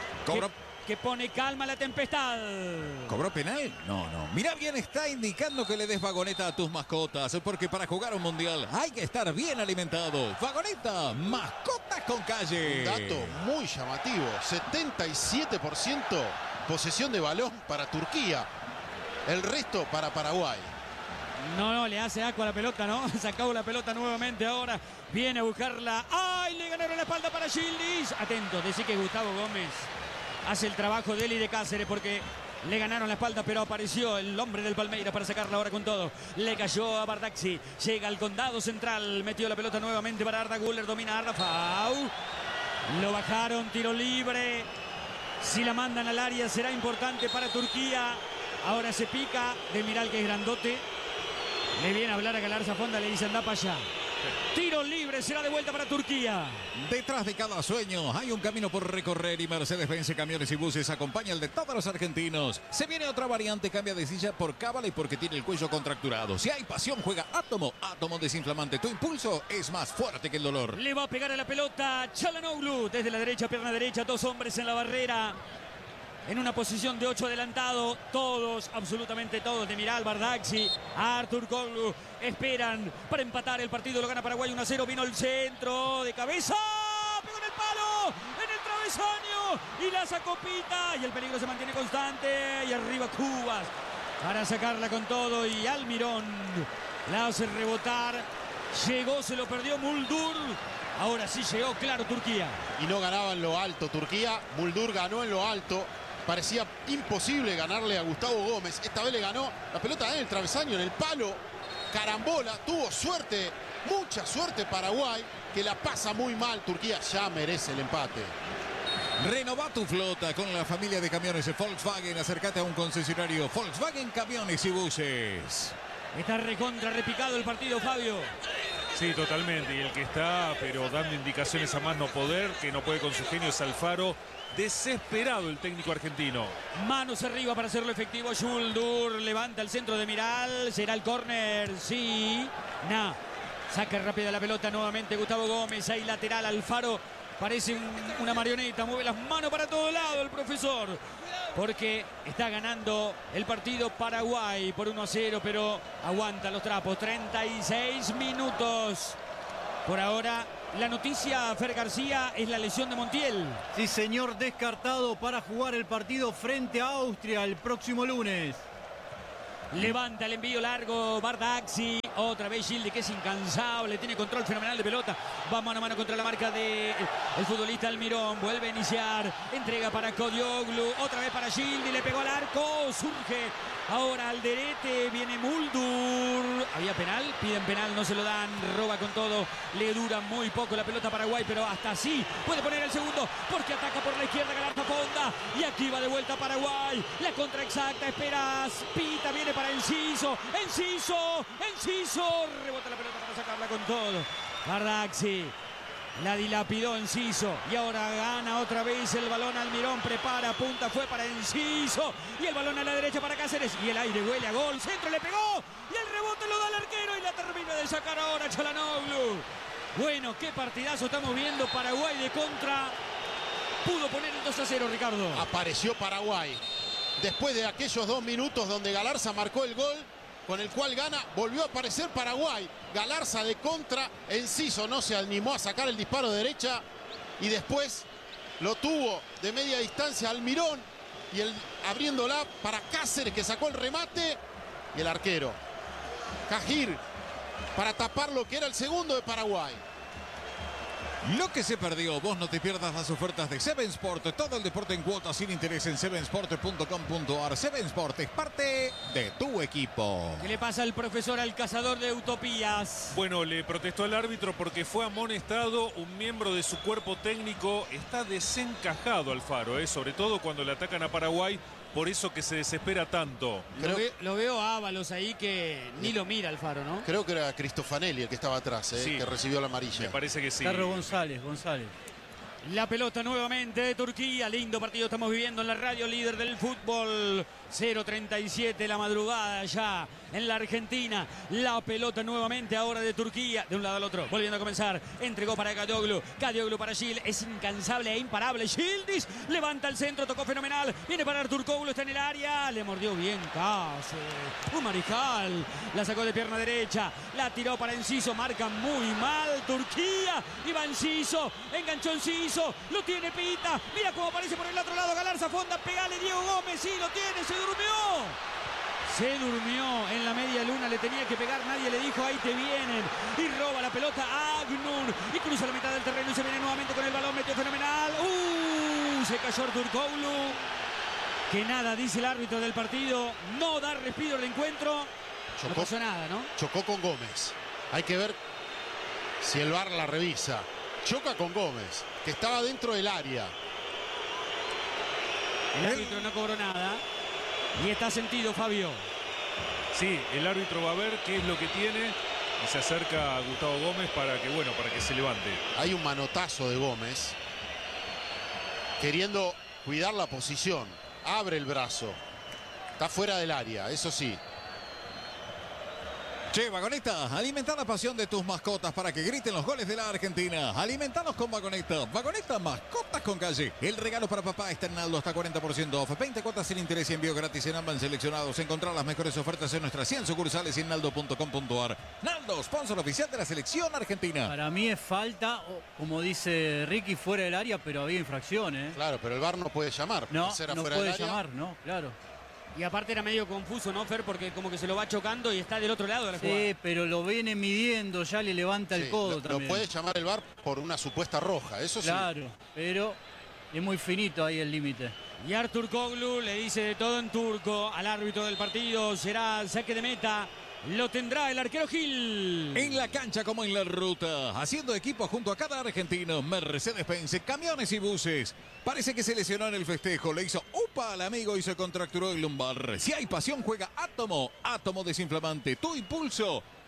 Que pone calma a la tempestad. ¿Cobró penal? No. Mira bien, está indicando que le des vagoneta a tus mascotas, porque para jugar un mundial hay que estar bien alimentado. Vagoneta, mascotas con calle. Un dato muy llamativo, 77% posesión de balón para Turquía, el resto para Paraguay. No, le hace agua a la pelota, ¿no? Sacó la pelota nuevamente ahora. Viene a buscarla. ¡Ay! Le ganaron la espalda para Yildiz. Atento, decir que Gustavo Gómez hace el trabajo de él y de Cáceres porque le ganaron la espalda, pero apareció el hombre del Palmeiras para sacarla ahora con todo. Le cayó a Bardakci. Llega al condado central. Metió la pelota nuevamente para Arda Güler. Domina Arda. Foul. Lo bajaron. Tiro libre. Si la mandan al área será importante para Turquía. Ahora se pica. Demiral, que es grandote. Le viene a hablar a Galarza Fonda, le dice anda para allá. Tiro libre, será de vuelta para Turquía. Detrás de cada sueño hay un camino por recorrer y Mercedes-Benz Camiones y Buses acompaña el de todos los argentinos. Se viene otra variante, cambia de silla por cábala y porque tiene el cuello contracturado. Si hay pasión, juega Átomo. Átomo desinflamante. Tu impulso es más fuerte que el dolor. Le va a pegar a la pelota Çalhanoğlu. Desde la derecha, pierna derecha, 2 hombres en la barrera. En una posición de 8 adelantado, todos, absolutamente todos, Demiral, Bardakci, Artarkoglu, esperan para empatar el partido, lo gana Paraguay 1-0, vino el centro de cabeza, pegó en el palo, en el travesaño, y la sacó Pita, y el peligro se mantiene constante, y arriba Cubas, para sacarla con todo, y Almirón la hace rebotar, llegó, se lo perdió Muldur. Ahora sí llegó, claro, Turquía. Y no ganaba en lo alto Turquía, Muldur ganó en lo alto. Parecía imposible ganarle a Gustavo Gómez. Esta vez le ganó la pelota en el travesaño, en el palo. Carambola, tuvo suerte, mucha suerte Paraguay, que la pasa muy mal. Turquía ya merece el empate. Renova tu flota con la familia de camiones de Volkswagen. Acércate a un concesionario Volkswagen Camiones y Buses. Está recontra repicado el partido, Fabio. Sí, totalmente. Y el que está, pero dando indicaciones a más no poder, que no puede con su genio, es Alfaro. Desesperado el técnico argentino. Manos arriba para hacerlo efectivo. Yuldur levanta el centro de Miral. ¿Será el córner? Sí. No. Saca rápida la pelota nuevamente Gustavo Gómez. Ahí lateral Alfaro. Parece una marioneta. Mueve las manos para todo lado el profesor. Porque está ganando el partido Paraguay por 1-0. Pero aguanta los trapos. 36 minutos. Por ahora, la noticia, Fer García, es la lesión de Montiel. Sí, señor, descartado para jugar el partido frente a Austria el próximo lunes. Levanta el envío largo Bardazzi. Otra vez Gildi, que es incansable. Tiene control fenomenal de pelota. Va mano a mano contra la marca del futbolista Almirón. Vuelve a iniciar. Entrega para Kodioglu. Otra vez para Gildi. Le pegó al arco. Surge ahora Alderete. Viene Muldur. Había penal. Piden penal. No se lo dan. Roba con todo. Le dura muy poco la pelota a Paraguay. Pero hasta así puede poner el segundo. Porque ataca por la izquierda Galarza Fonda. Y aquí va de vuelta Paraguay. La contra exacta. Esperas. Pita. Viene para Enciso. Enciso. Rebota la pelota para sacarla con todo. Bardazzi. La dilapidó Enciso. Y ahora gana otra vez el balón Almirón. Prepara, punta, fue para Enciso. Y el balón a la derecha para Cáceres. Y el aire huele a gol. Centro le pegó. Y el rebote lo da el arquero. Y la termina de sacar ahora Çalhanoğlu. Bueno, qué partidazo estamos viendo. Paraguay de contra. Pudo poner el 2-0, Ricardo. Apareció Paraguay. Después de aquellos 2 minutos donde Galarza marcó el gol, con el cual gana, volvió a aparecer Paraguay. Galarza de contra, Enciso no se animó a sacar el disparo de derecha y después lo tuvo de media distancia Almirón y abriéndola para Cáceres, que sacó el remate, y el arquero Cajir para tapar lo que era el segundo de Paraguay. Lo que se perdió, vos no te pierdas las ofertas de Seven Sport. Todo el deporte en cuotas sin interés en sevensport.com.ar. Seven Sport es parte de tu equipo. ¿Qué le pasa al profesor, al cazador de utopías? Bueno, le protestó al árbitro porque fue amonestado un miembro de su cuerpo técnico. Está desencajado Alfaro, sobre todo cuando le atacan a Paraguay. Por eso que se desespera tanto. Lo veo a Ábalos ahí que ni lo mira Alfaro, ¿no? Creo que era Cristofanelli el que estaba atrás, Sí. que recibió la amarilla. Me parece que sí. Carlos González. La pelota nuevamente de Turquía. Lindo partido estamos viviendo en la radio líder del fútbol. 0:37 la madrugada ya en la Argentina. La pelota nuevamente ahora de Turquía. De un lado al otro. Volviendo a comenzar. Entregó para Kadioglu. Kadioglu para Gil. Es incansable e imparable. Gildis levanta el centro. Tocó fenomenal. Viene para Arturkoglu. Está en el área. Le mordió bien Cáceres. Un mariscal. La sacó de pierna derecha. La tiró para Enciso. Marca muy mal Turquía. Y va Enciso. Enganchó Enciso. Lo tiene Pita. Mira cómo aparece por el otro lado Galarza Fonda. Pegale Diego Gómez. Sí, lo tiene. Se durmió. Se durmió en la media luna, le tenía que pegar, nadie le dijo, ahí te vienen. Y roba la pelota Agnur. Y cruza la mitad del terreno y se viene nuevamente con el balón, metió fenomenal. Se cayó Arturkoglu. Que nada, dice el árbitro del partido. No da respiro al encuentro. No pasó nada, ¿no? Chocó con Gómez. Hay que ver si el VAR la revisa. Choca con Gómez, que estaba dentro del área. El árbitro no cobró nada. Y está sentido, Fabio. Sí, el árbitro va a ver qué es lo que tiene y se acerca a Gustavo Gómez para que se levante. Hay un manotazo de Gómez queriendo cuidar la posición. Abre el brazo. Está fuera del área, eso sí. Che, Vagoneta, alimenta la pasión de tus mascotas para que griten los goles de la Argentina. Alimentanos con Vagoneta. Vagoneta, mascotas con calle. El regalo para papá está en Naldo hasta 40% off. 20 cuotas sin interés y envío gratis en ambas seleccionados. Encontrar las mejores ofertas en nuestras 100 sucursales y en naldo.com.ar. Naldo, sponsor oficial de la selección argentina. Para mí es falta, como dice Ricky, fuera del área, pero había infracción, ¿eh? Claro, pero el VAR no puede llamar. No, Era no fuera puede del área. llamar, no, claro. Y aparte era medio confuso, ¿no, Fer? Porque como que se lo va chocando y está del otro lado de la jugada. Sí, pero lo viene midiendo, ya le levanta el Sí, codo lo también. puede llamar el VAR por una supuesta roja, eso sí. Claro, pero es muy finito ahí el límite. Y Arturkoglu le dice de todo en turco al árbitro del partido. Será saque de meta. Lo tendrá el arquero Gil. En la cancha como en la ruta, haciendo equipo junto a cada argentino. Mercedes-Benz, camiones y buses. Parece que se lesionó en el festejo, le hizo upa al amigo y se contracturó el lumbar. Si hay pasión, juega Átomo. Átomo desinflamante, tu impulso.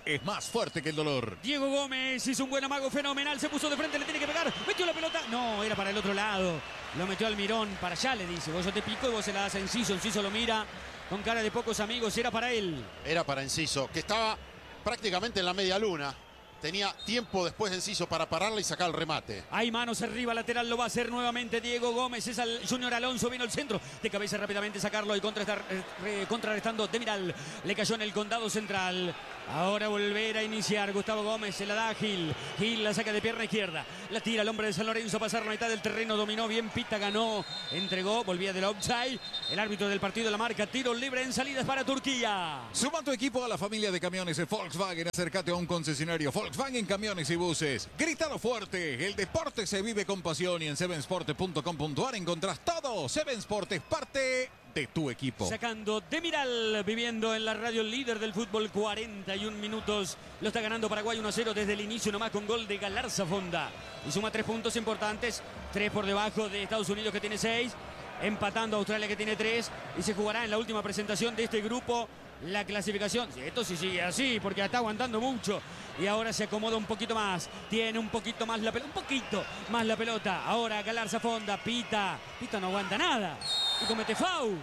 es más fuerte que el dolor. Diego Gómez hizo un buen amago fenomenal, se puso de frente, le tiene que pegar, metió la pelota, no, era para el otro lado, lo metió Almirón, para allá le dice, vos yo te pico y vos se la das a Enciso, Enciso lo mira con cara de pocos amigos, era para él. Era para Enciso, que estaba prácticamente en la media luna. Tenía tiempo después de Enciso para pararla y sacar el remate. Hay manos arriba, lateral lo va a hacer nuevamente Diego Gómez. Es al Junior Alonso, vino el centro. De cabeza rápidamente sacarlo y contrarrestando Demiral. Le cayó en el condado central. Ahora volver a iniciar Gustavo Gómez, se la da a Gil. Gil la saca de pierna izquierda. La tira el hombre de San Lorenzo a pasar la mitad del terreno. Dominó bien, Pita ganó. Entregó, volvía del outside. El árbitro del partido la marca. Tiro libre en salidas para Turquía. Suma tu equipo a la familia de camiones de Volkswagen. Acércate a un concesionario Volkswagen Camiones y Buses. Grítalo fuerte. El deporte se vive con pasión y en sevensport.com.ar encontrás todo. Seven Sport es parte de tu equipo. Sacando Demiral, viviendo en la radio líder del fútbol, 41 minutos. Lo está ganando Paraguay 1-0 desde el inicio nomás con gol de Galarza Fonda. Y suma 3 puntos importantes. 3 por debajo de Estados Unidos que tiene 6. Empatando a Australia que tiene 3. Y se jugará en la última presentación de este grupo la clasificación. Esto sí sigue así porque está aguantando mucho. Y ahora se acomoda un poquito más. Tiene un poquito más la pelota. Un poquito más la pelota. Ahora Galarza Fonda. Pita no aguanta nada. Y comete foul.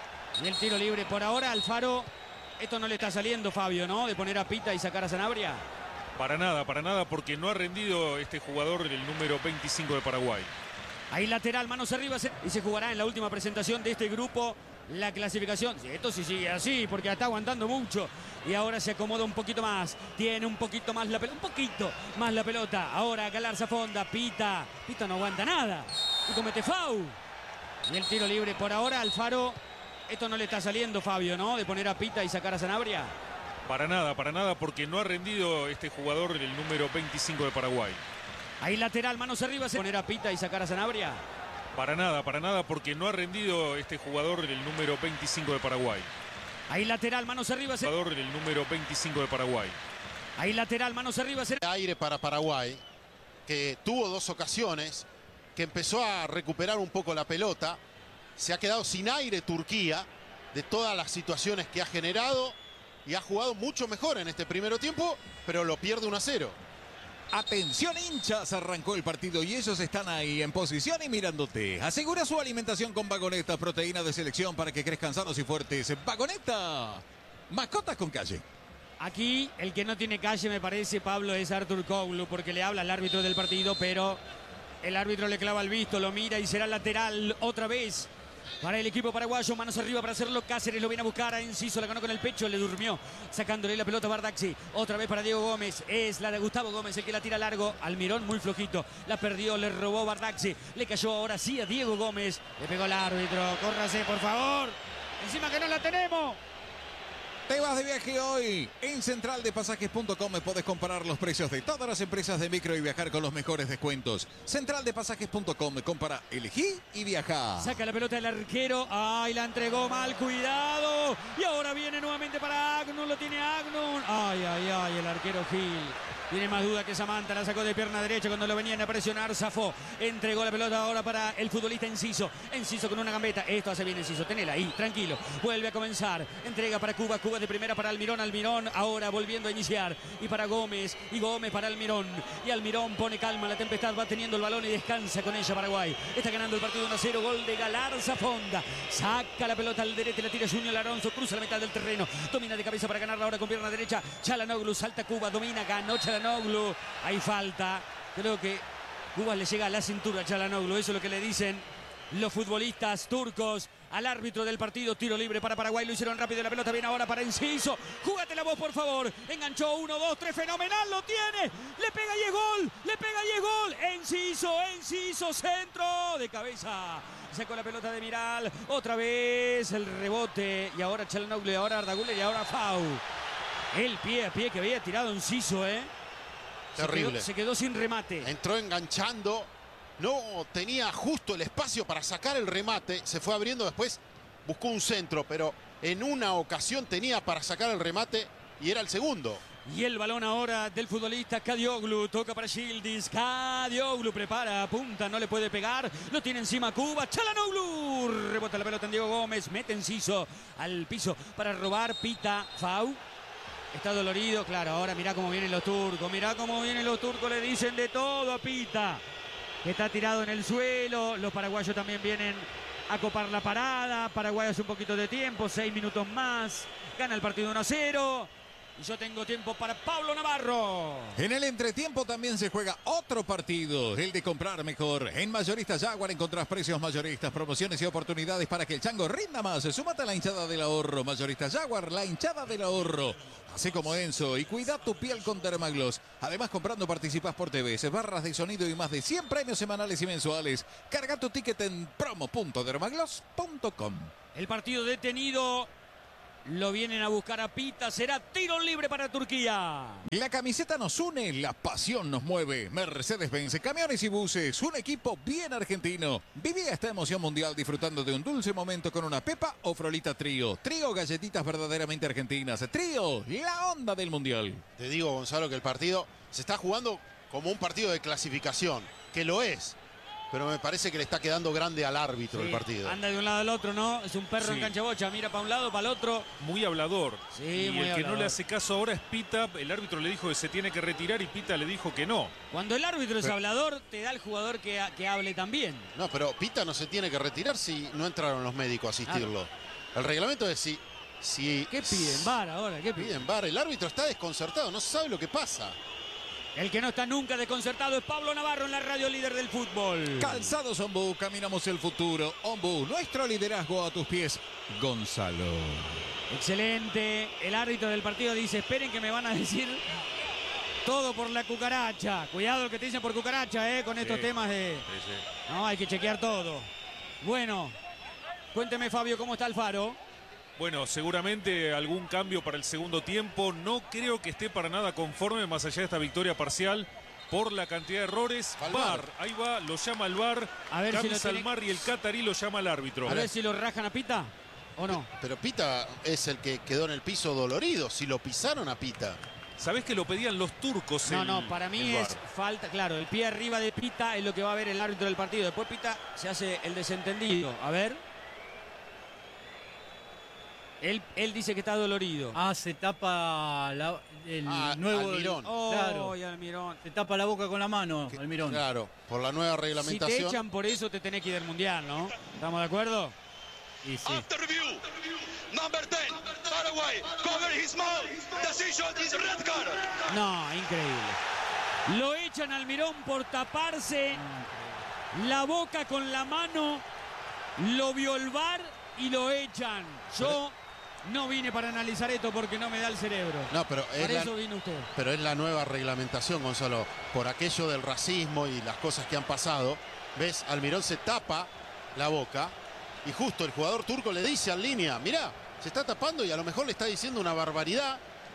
Y el tiro libre por ahora Alfaro. Esto no le está saliendo, Fabio, ¿no? De poner a Pita y sacar a Sanabria. Para nada, porque no ha rendido este jugador, el número 25 de Paraguay. Ahí lateral, manos arriba. Y se jugará en la última presentación de este grupo la clasificación. Esto sí sigue así porque está aguantando mucho. Y ahora se acomoda un poquito más. Tiene un poquito más la pelota. Un poquito más la pelota. Ahora Galarza Fonda. Pita no aguanta nada. Y comete foul. Y el tiro libre por ahora Alfaro. Esto no le está saliendo, Fabio, ¿no? De poner a Pita y sacar a Sanabria. Para nada, porque no ha rendido este jugador, el número 25 de Paraguay. Ahí lateral, manos arriba. Poner a Pita y sacar a Sanabria. Para nada, porque no ha rendido este jugador, el número 25 de Paraguay. Ahí lateral, manos arriba. Jugador, el número 25 de Paraguay. Ahí lateral, manos arriba. Aire para Paraguay, que tuvo 2 ocasiones, que empezó a recuperar un poco la pelota. Se ha quedado sin aire Turquía de todas las situaciones que ha generado y ha jugado mucho mejor en este primer tiempo, pero lo pierde 1-0. Atención hinchas, arrancó el partido y ellos están ahí en posición y mirándote. Asegura su alimentación con Vagoneta, proteína de selección para que crezcan sanos y fuertes. Vagoneta, mascotas con calle. Aquí el que no tiene calle, me parece, Pablo, es Artur Koglu, porque le habla al árbitro del partido, pero el árbitro le clava el visto, lo mira y será lateral otra vez para el equipo paraguayo. Manos arriba para hacerlo. Cáceres lo viene a buscar a Enciso. La ganó con el pecho. Le durmió. Sacándole la pelota a Bardacci. Otra vez para Diego Gómez. Es la de Gustavo Gómez el que la tira largo. Almirón muy flojito. La perdió. Le robó Bardacci. Le cayó ahora sí a Diego Gómez. Le pegó el árbitro. Córrase, por favor. Encima que no la tenemos. Te vas de viaje hoy. En centraldepasajes.com podés comparar los precios de todas las empresas de micro y viajar con los mejores descuentos. Centraldepasajes.com. Compara, elegí y viaja. Saca la pelota el arquero. Ay, la entregó mal. Cuidado. Y ahora viene nuevamente para Agnun. Lo tiene Agnun. Ay, el arquero Gil. Tiene más duda que Samantha. La sacó de pierna derecha cuando lo venían a presionar. Zafó. Entregó la pelota ahora para el futbolista Enciso. Enciso con una gambeta. Esto hace bien Enciso. Tenela ahí. Tranquilo. Vuelve a comenzar. Entrega para Cuba. Cuba de primera para Almirón. Almirón ahora volviendo a iniciar. Y para Gómez. Y Gómez para Almirón. Y Almirón pone calma. La tempestad va teniendo el balón y descansa con ella Paraguay. Está ganando el partido 1-0. Gol de Galarza Fonda. Saca la pelota al derecho. La tira Junior Alonso. Cruza la mitad del terreno. Domina de cabeza para ganarla ahora con pierna derecha. Çalhanoğlu. Salta Cuba. Domina. Ganó Çalhanoğlu. Hay falta. Creo que Cuba le llega a la cintura a Çalhanoğlu. Eso es lo que le dicen los futbolistas turcos al árbitro del partido. Tiro libre para Paraguay. Lo hicieron rápido. La pelota viene ahora para Enciso. Júgatela vos, por favor. Enganchó 1, 2, 3. Fenomenal. Lo tiene. Le pega y es gol. Le pega y es gol. Enciso. Centro de cabeza. Sacó la pelota de Miral. Otra vez el rebote. Y ahora Çalhanoğlu. Y ahora Ardaguler. Y ahora Fau. El pie a pie que había tirado Enciso, Terrible. Se quedó sin remate. Entró enganchando. No tenía justo el espacio para sacar el remate. Se fue abriendo después. Buscó un centro, pero en una ocasión tenía para sacar el remate y era el segundo. Y el balón ahora del futbolista Kadioglu. Toca para Yildiz. Kadioglu prepara, apunta, no le puede pegar. Lo tiene encima Cuba. Çalhanoğlu. Rebota la pelota en Diego Gómez. Mete Enciso al piso para robar. Pita. Fau. Está dolorido, claro. Ahora mirá cómo vienen los turcos. Mirá cómo vienen los turcos. Le dicen de todo a Pita, que está tirado en el suelo. Los paraguayos también vienen a copar la parada. Paraguay hace un poquito de tiempo, 6 minutos más. Gana el partido 1-0. Y yo tengo tiempo para Pablo Navarro. En el entretiempo también se juega otro partido, el de comprar mejor. En Mayoristas Jaguar encontrás precios mayoristas, promociones y oportunidades para que el chango rinda más. Súmate a la hinchada del ahorro. Mayoristas Jaguar, la hinchada del ahorro. Así como Enzo, y cuida tu piel con Dermagloss. Además, comprando participas por TVs, barras de sonido y más de 100 premios semanales y mensuales. Carga tu ticket en promo.dermagloss.com. El partido detenido. Lo vienen a buscar a Pita. Será tiro libre para Turquía. La camiseta nos une, la pasión nos mueve. Mercedes-Benz, camiones y buses, un equipo bien argentino. Viví esta emoción mundial disfrutando de un dulce momento con una Pepa o Frolita Trío. Trío, galletitas verdaderamente argentinas. Trío, la onda del mundial. Te digo, Gonzalo, que el partido se está jugando como un partido de clasificación, que lo es. Pero me parece que le está quedando grande al árbitro el partido. Anda de un lado al otro, ¿no? Es un perro en cancha bocha. Mira para un lado, para el otro. Muy hablador. Sí, y muy el que hablador. no le hace caso ahora es Pita. El árbitro le dijo que se tiene que retirar y Pita le dijo que no. Cuando el árbitro es hablador, te da el jugador que hable también. No, pero Pita no se tiene que retirar si no entraron los médicos a asistirlo. El reglamento es si ¿Qué piden? VAR ahora, ¿qué piden? piden VAR. El árbitro está desconcertado, no sabe lo que pasa. El que no está nunca desconcertado es Pablo Navarro en la radio líder del fútbol. Calzados Ombú, caminamos el futuro. Ombú, nuestro liderazgo a tus pies. Gonzalo. Excelente. El árbitro del partido dice, esperen que me van a decir todo por la cucaracha. Cuidado lo que te dicen por cucaracha, con estos temas de... No, hay que chequear todo. Bueno, cuénteme, Fabio, ¿cómo está Alfaro? Bueno, seguramente algún cambio para el segundo tiempo. No creo que esté para nada conforme, más allá de esta victoria parcial, por la cantidad de errores. VAR, ahí va, lo llama el VAR. A ver si Cami lo tiene... Salmar y el catarí lo llama el árbitro. A ver si lo rajan a Pita o no. Pero Pita es el que quedó en el piso dolorido. Si lo pisaron a Pita. ¿Sabés que lo pedían los turcos? No, para mí es falta, claro, el pie arriba de Pita es lo que va a ver el árbitro del partido. Después Pita se hace el desentendido. A ver. Él dice que está dolorido. Se tapa el nuevo... Almirón. Claro. Almirón. Se tapa la boca con la mano, Almirón. Claro, por la nueva Si reglamentación. te echan por eso, te tenés que ir del Mundial, ¿no? ¿Estamos de acuerdo? Y sí. After review, number 10, Paraguay, cover his mouth. Decision is red card. No, increíble. Lo echan a Almirón por taparse la boca con la mano. Lo vio el VAR y lo echan. Yo no vine para analizar esto porque no me da el cerebro. No, pero Para eso vino usted. Pero es la nueva reglamentación, Gonzalo. Por aquello del racismo y las cosas que han pasado. ¿Ves? Almirón se tapa la boca. Y justo el jugador turco le dice al línea, mirá, se está tapando y a lo mejor le está diciendo una barbaridad.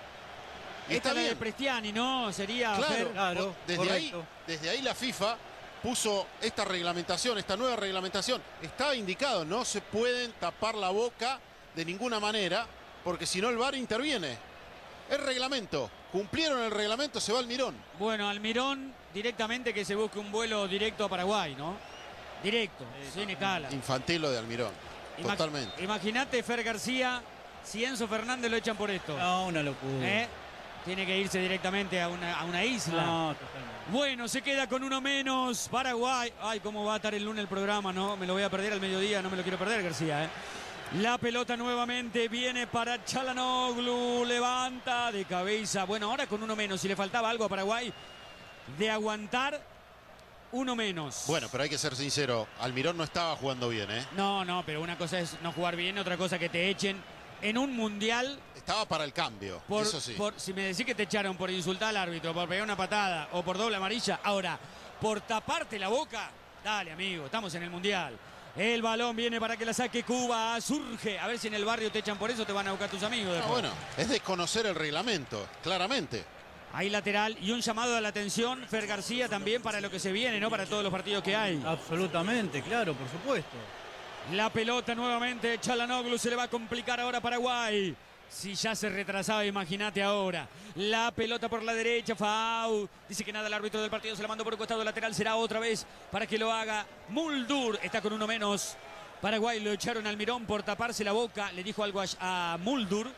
Y Esta está es la de bien. Prestiani, ¿no? Sería Fer. Claro, desde ahí la FIFA puso esta reglamentación, esta nueva reglamentación. Estaba indicado, no se pueden tapar la boca de ninguna manera, porque si no el VAR interviene. El reglamento, cumplieron el reglamento, se va Almirón. Bueno, Almirón directamente que se busque un vuelo directo a Paraguay, ¿no? Directo, sin escala. Infantil lo de Almirón, totalmente. Imagínate, Fer García, si Enzo Fernández lo echan por esto. No, una locura. Tiene que irse directamente a una isla. No, totalmente. Bueno, se queda con uno menos Paraguay. Ay, cómo va a estar el lunes el programa, ¿no? Me lo voy a perder al mediodía, no me lo quiero perder, García, La pelota nuevamente viene para Çalhanoğlu, levanta de cabeza. Bueno, ahora con uno menos, si le faltaba algo a Paraguay de aguantar, uno menos. Bueno, pero hay que ser sincero, Almirón no estaba jugando bien, No, pero una cosa es no jugar bien, otra cosa que te echen en un mundial. Estaba para el cambio, eso sí. Si me decís que te echaron por insultar al árbitro, por pegar una patada o por doble amarilla, ahora, por taparte la boca, dale, amigo, estamos en el mundial. El balón viene para que la saque Cuba, surge. A ver si en el barrio te echan por eso, te van a buscar tus amigos. Bueno, es desconocer el reglamento, claramente. Ahí lateral y un llamado a la atención, Fer García, también para lo que se viene, ¿no? Para todos los partidos que hay. Absolutamente, claro, por supuesto. La pelota nuevamente, Çalhanoğlu, se le va a complicar ahora a Paraguay. Si ya se retrasaba, imagínate ahora. La pelota por la derecha, Fau. Dice que nada, el árbitro del partido se la mandó por el costado lateral. Será otra vez para que lo haga Muldur. Está con uno menos. Paraguay lo echaron al Almirón por taparse la boca. Le dijo algo a Muldur.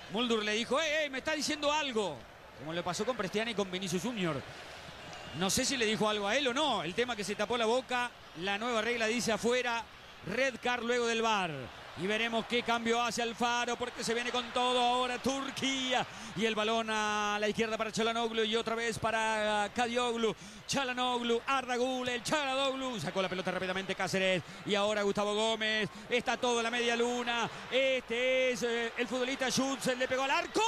Muldur le dijo, me está diciendo algo. Como le pasó con Prestiani y con Vinicius Junior. No sé si le dijo algo a él o no. El tema que se tapó la boca. La nueva regla dice afuera. Red card luego del VAR. Y veremos qué cambio hace Alfaro, porque se viene con todo ahora Turquía. Y el balón a la izquierda para Çalhanoğlu y otra vez para Kadioglu. Çalhanoğlu, Arda Güler, Çalhanoğlu. Sacó la pelota rápidamente Cáceres. Y ahora Gustavo Gómez. Está todo en la media luna. Este es el futbolista Schutz. Le pegó al arco.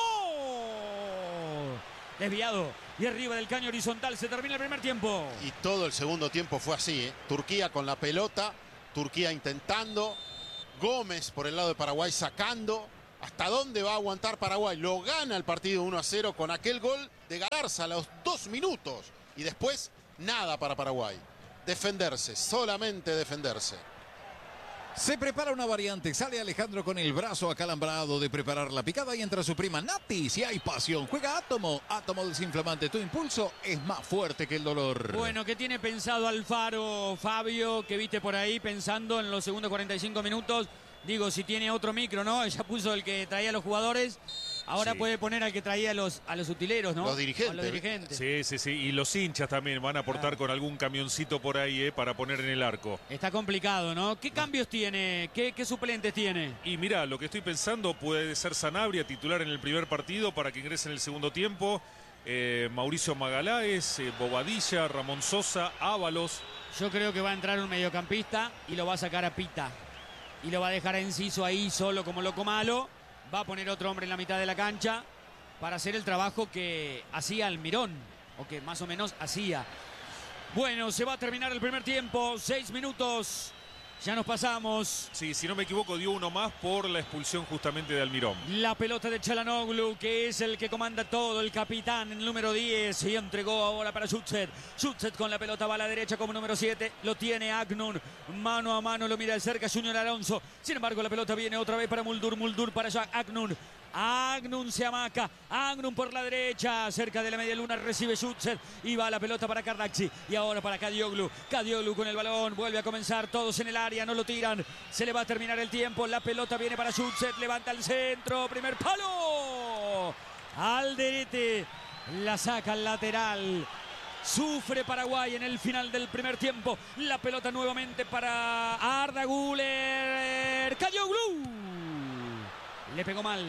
Desviado. Y arriba del caño horizontal se termina el primer tiempo. Y todo el segundo tiempo fue así, ¿eh? Turquía con la pelota. Turquía intentando. Gómez por el lado de Paraguay sacando. ¿Hasta dónde va a aguantar Paraguay? Lo gana el partido 1-0 con aquel gol de Galarza a los 2 minutos. Y después nada para Paraguay. Defenderse, solamente defenderse. Se prepara una variante, sale Alejandro con el brazo acalambrado de preparar la picada y entra su prima Nati. Si hay pasión, juega Átomo. Átomo desinflamante, tu impulso es más fuerte que el dolor. Bueno, ¿qué tiene pensado Alfaro, Fabio, que viste por ahí pensando en los segundos 45 minutos? Digo, si tiene otro micro, ¿no? Ya puso el que traía a los jugadores. Ahora sí. Puede poner al que traía a los utileros, ¿no? Los dirigentes. A los dirigentes. Sí. Y los hinchas también van a aportar con algún camioncito por ahí para poner en el arco. Está complicado, ¿no? ¿Qué cambios tiene? ¿Qué suplentes tiene? Y mira, lo que estoy pensando puede ser Sanabria titular en el primer partido para que ingrese en el segundo tiempo. Mauricio Magaláes, Bobadilla, Ramón Sosa, Ábalos. Yo creo que va a entrar un mediocampista y lo va a sacar a Pita. Y lo va a dejar a Enciso ahí solo como loco malo. Va a poner otro hombre en la mitad de la cancha para hacer el trabajo que hacía Almirón, o que más o menos hacía. Bueno, se va a terminar el primer tiempo, 6 minutos, ya nos pasamos. Sí, si no me equivoco, dio uno más por la expulsión justamente de Almirón. La pelota de Çalhanoğlu, que es el que comanda todo, el capitán, el número 10, y entregó ahora para Schutz. Schutz con la pelota va a la derecha como número 7, lo tiene Agnun, mano a mano, lo mira de cerca Junior Alonso. Sin embargo, la pelota viene otra vez para Muldur, Muldur para Jack Agnun. Agnun se amaca, Agnun por la derecha, cerca de la media luna recibe Schutz y va la pelota para Kardaxi y ahora para Kadioglu. Kadioglu con el balón, vuelve a comenzar, todos en el área, no lo tiran, se le va a terminar el tiempo, la pelota viene para Schutz, levanta el centro, primer palo, Alderete, la saca al lateral. Sufre Paraguay en el final del primer tiempo. La pelota nuevamente para Arda Güler. Kadioglu. Le pegó mal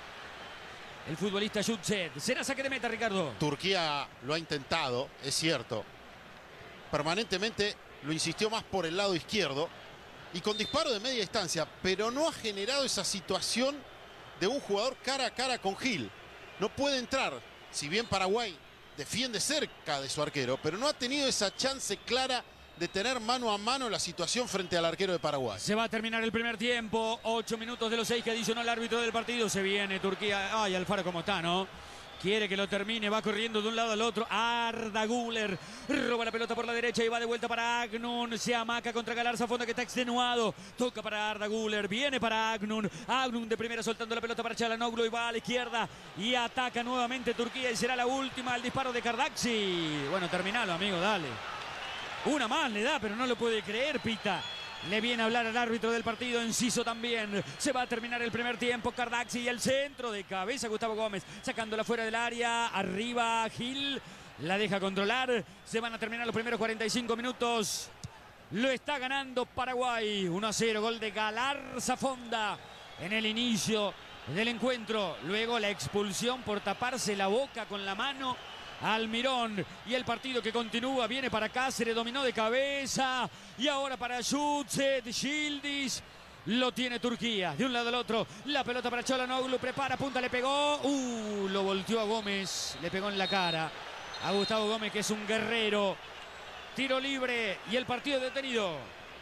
el futbolista Schutz. Será saque de meta, Ricardo. Turquía lo ha intentado, es cierto. Permanentemente lo insistió más por el lado izquierdo y con disparo de media distancia, pero no ha generado esa situación de un jugador cara a cara con Gil. No puede entrar, si bien Paraguay defiende cerca de su arquero, pero no ha tenido esa chance clara de tener mano a mano la situación frente al arquero de Paraguay. Se va a terminar el primer tiempo, 8 minutos de los 6 que adicionó el árbitro del partido. Se viene Turquía. Ay, Alfaro cómo está, ¿no? Quiere que lo termine, va corriendo de un lado al otro. Arda Güler roba la pelota por la derecha y va de vuelta para Agnun. Se amaca contra Galarza Fonda, que está extenuado. Toca para Arda Güler, viene para Agnun. Agnun de primera soltando la pelota para Çalhanoğlu y va a la izquierda y ataca nuevamente Turquía y será la última, el disparo de Kardaxi. Bueno, terminalo, amigo, dale. Una más le da, pero no lo puede creer, Pita. Le viene a hablar al árbitro del partido, Enciso también. Se va a terminar el primer tiempo. Kardaxi y el centro de cabeza Gustavo Gómez. Sacándola fuera del área. Arriba Gil. La deja controlar. Se van a terminar los primeros 45 minutos. Lo está ganando Paraguay. 1-0. Gol de Galarza Fonda en el inicio del encuentro. Luego la expulsión por taparse la boca con la mano. Almirón y el partido que continúa, viene para Cáceres, dominó de cabeza y ahora para Schutz, Yildiz, lo tiene Turquía, de un lado al otro, la pelota para Çalhanoğlu, prepara, punta, le pegó, lo volteó a Gómez, le pegó en la cara a Gustavo Gómez, que es un guerrero, tiro libre y el partido detenido.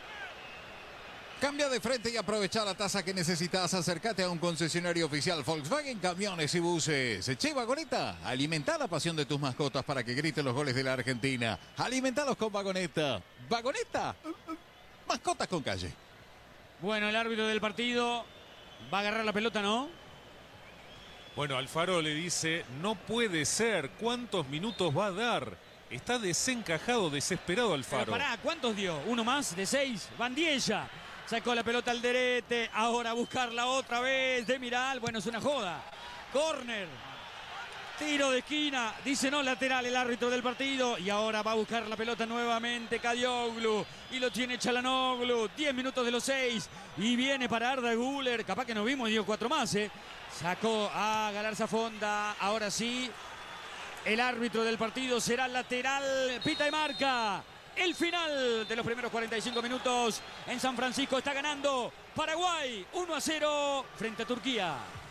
Cambia de frente y aprovecha la tasa que necesitas. Acércate a un concesionario oficial Volkswagen Camiones y Buses. Che, Vagoneta, alimenta la pasión de tus mascotas para que griten los goles de la Argentina. Alimentalos con Vagoneta. Vagoneta, mascotas con calle. Bueno, el árbitro del partido va a agarrar la pelota, ¿no? Bueno, Alfaro le dice, no puede ser, ¿cuántos minutos va a dar? Está desencajado, desesperado Alfaro. Pero pará, ¿cuántos dio? ¿Uno más de 6? Van 10 ya. Sacó la pelota Alderete, ahora a buscarla otra vez de Miral. Bueno, es una joda. Córner. Tiro de esquina, dice no lateral el árbitro del partido y ahora va a buscar la pelota nuevamente Kadioglu y lo tiene Çalhanoğlu, 10 minutos de los 6 y viene para Arda Güler, capaz que nos vimos y dio 4 más, sacó a Galarza Fonda, ahora sí, el árbitro del partido será lateral, pita y marca. El final de los primeros 45 minutos en San Francisco está ganando Paraguay 1-0 frente a Turquía.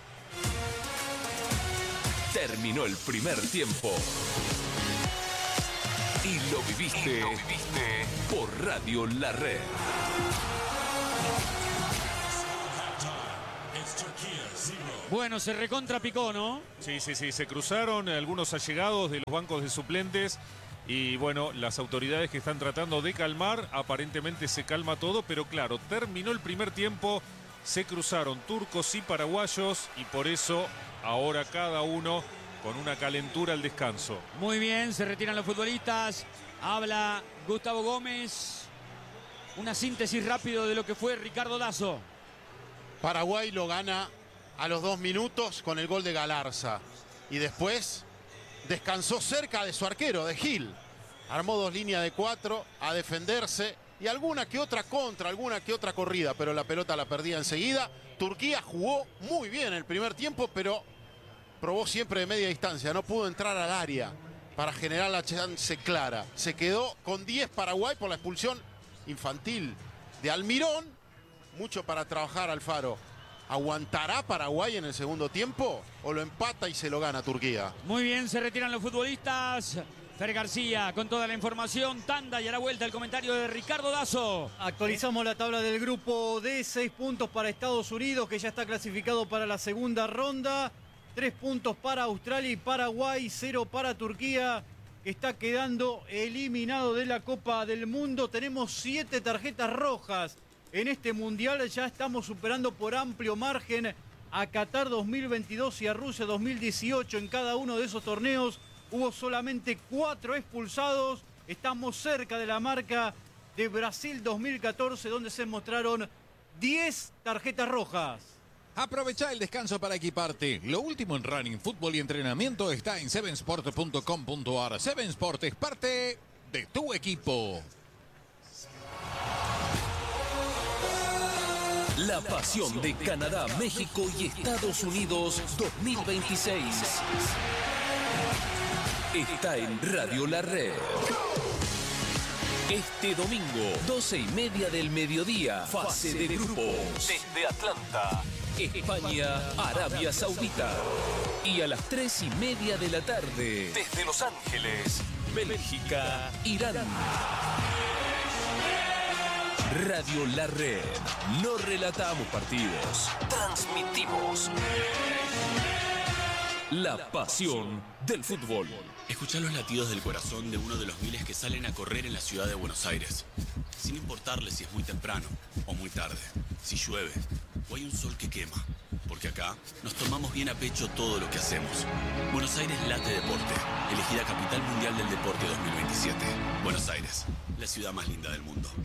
Terminó el primer tiempo. Y lo viviste por Radio La Red. Bueno, se recontrapicó, ¿no? Sí, se cruzaron algunos allegados de los bancos de suplentes y bueno, las autoridades que están tratando de calmar, aparentemente se calma todo, pero claro, terminó el primer tiempo, se cruzaron turcos y paraguayos y por eso ahora cada uno con una calentura al descanso. Muy bien, se retiran los futbolistas, habla Gustavo Gómez, una síntesis rápido de lo que fue Ricardo Dazo. Paraguay lo gana a los 2 minutos con el gol de Galarza y después descansó cerca de su arquero, de Gil. Armó 2 líneas de 4 a defenderse y alguna que otra contra, alguna que otra corrida, pero la pelota la perdía enseguida. Turquía jugó muy bien el primer tiempo, pero probó siempre de media distancia, no pudo entrar al área para generar la chance clara. Se quedó con 10 Paraguay por la expulsión infantil de Almirón. Mucho para trabajar Alfaro. ¿Aguantará Paraguay en el segundo tiempo o lo empata y se lo gana Turquía? Muy bien, se retiran los futbolistas. Fer García con toda la información, tanda y a la vuelta el comentario de Ricardo Dazo. Actualizamos la tabla del grupo D, 6 puntos para Estados Unidos, que ya está clasificado para la segunda ronda. 3 puntos para Australia y Paraguay, 0 para Turquía, que está quedando eliminado de la Copa del Mundo. Tenemos 7 tarjetas rojas en este Mundial, ya estamos superando por amplio margen a Qatar 2022 y a Rusia 2018. En cada uno de esos torneos hubo solamente 4 expulsados. Estamos cerca de la marca de Brasil 2014, donde se mostraron 10 tarjetas rojas. Aprovecha el descanso para equiparte. Lo último en running, fútbol y entrenamiento está en sevensport.com.ar. Seven Sport es parte de tu equipo. La pasión de Canadá, México y Estados Unidos 2026. Está en Radio La Red. Este domingo, 12:30 del mediodía, fase de grupos. Desde Atlanta, España, Arabia Saudita. Y a las 3:30 de la tarde, desde Los Ángeles, Bélgica, Irán. Radio La Red. No relatamos partidos, transmitimos la pasión del fútbol. Escuchá los latidos del corazón de uno de los miles que salen a correr en la ciudad de Buenos Aires. Sin importarle si es muy temprano o muy tarde, si llueve o hay un sol que quema. Porque acá nos tomamos bien a pecho todo lo que hacemos. Buenos Aires late deporte. Elegida Capital Mundial del Deporte 2027. Buenos Aires, la ciudad más linda del mundo.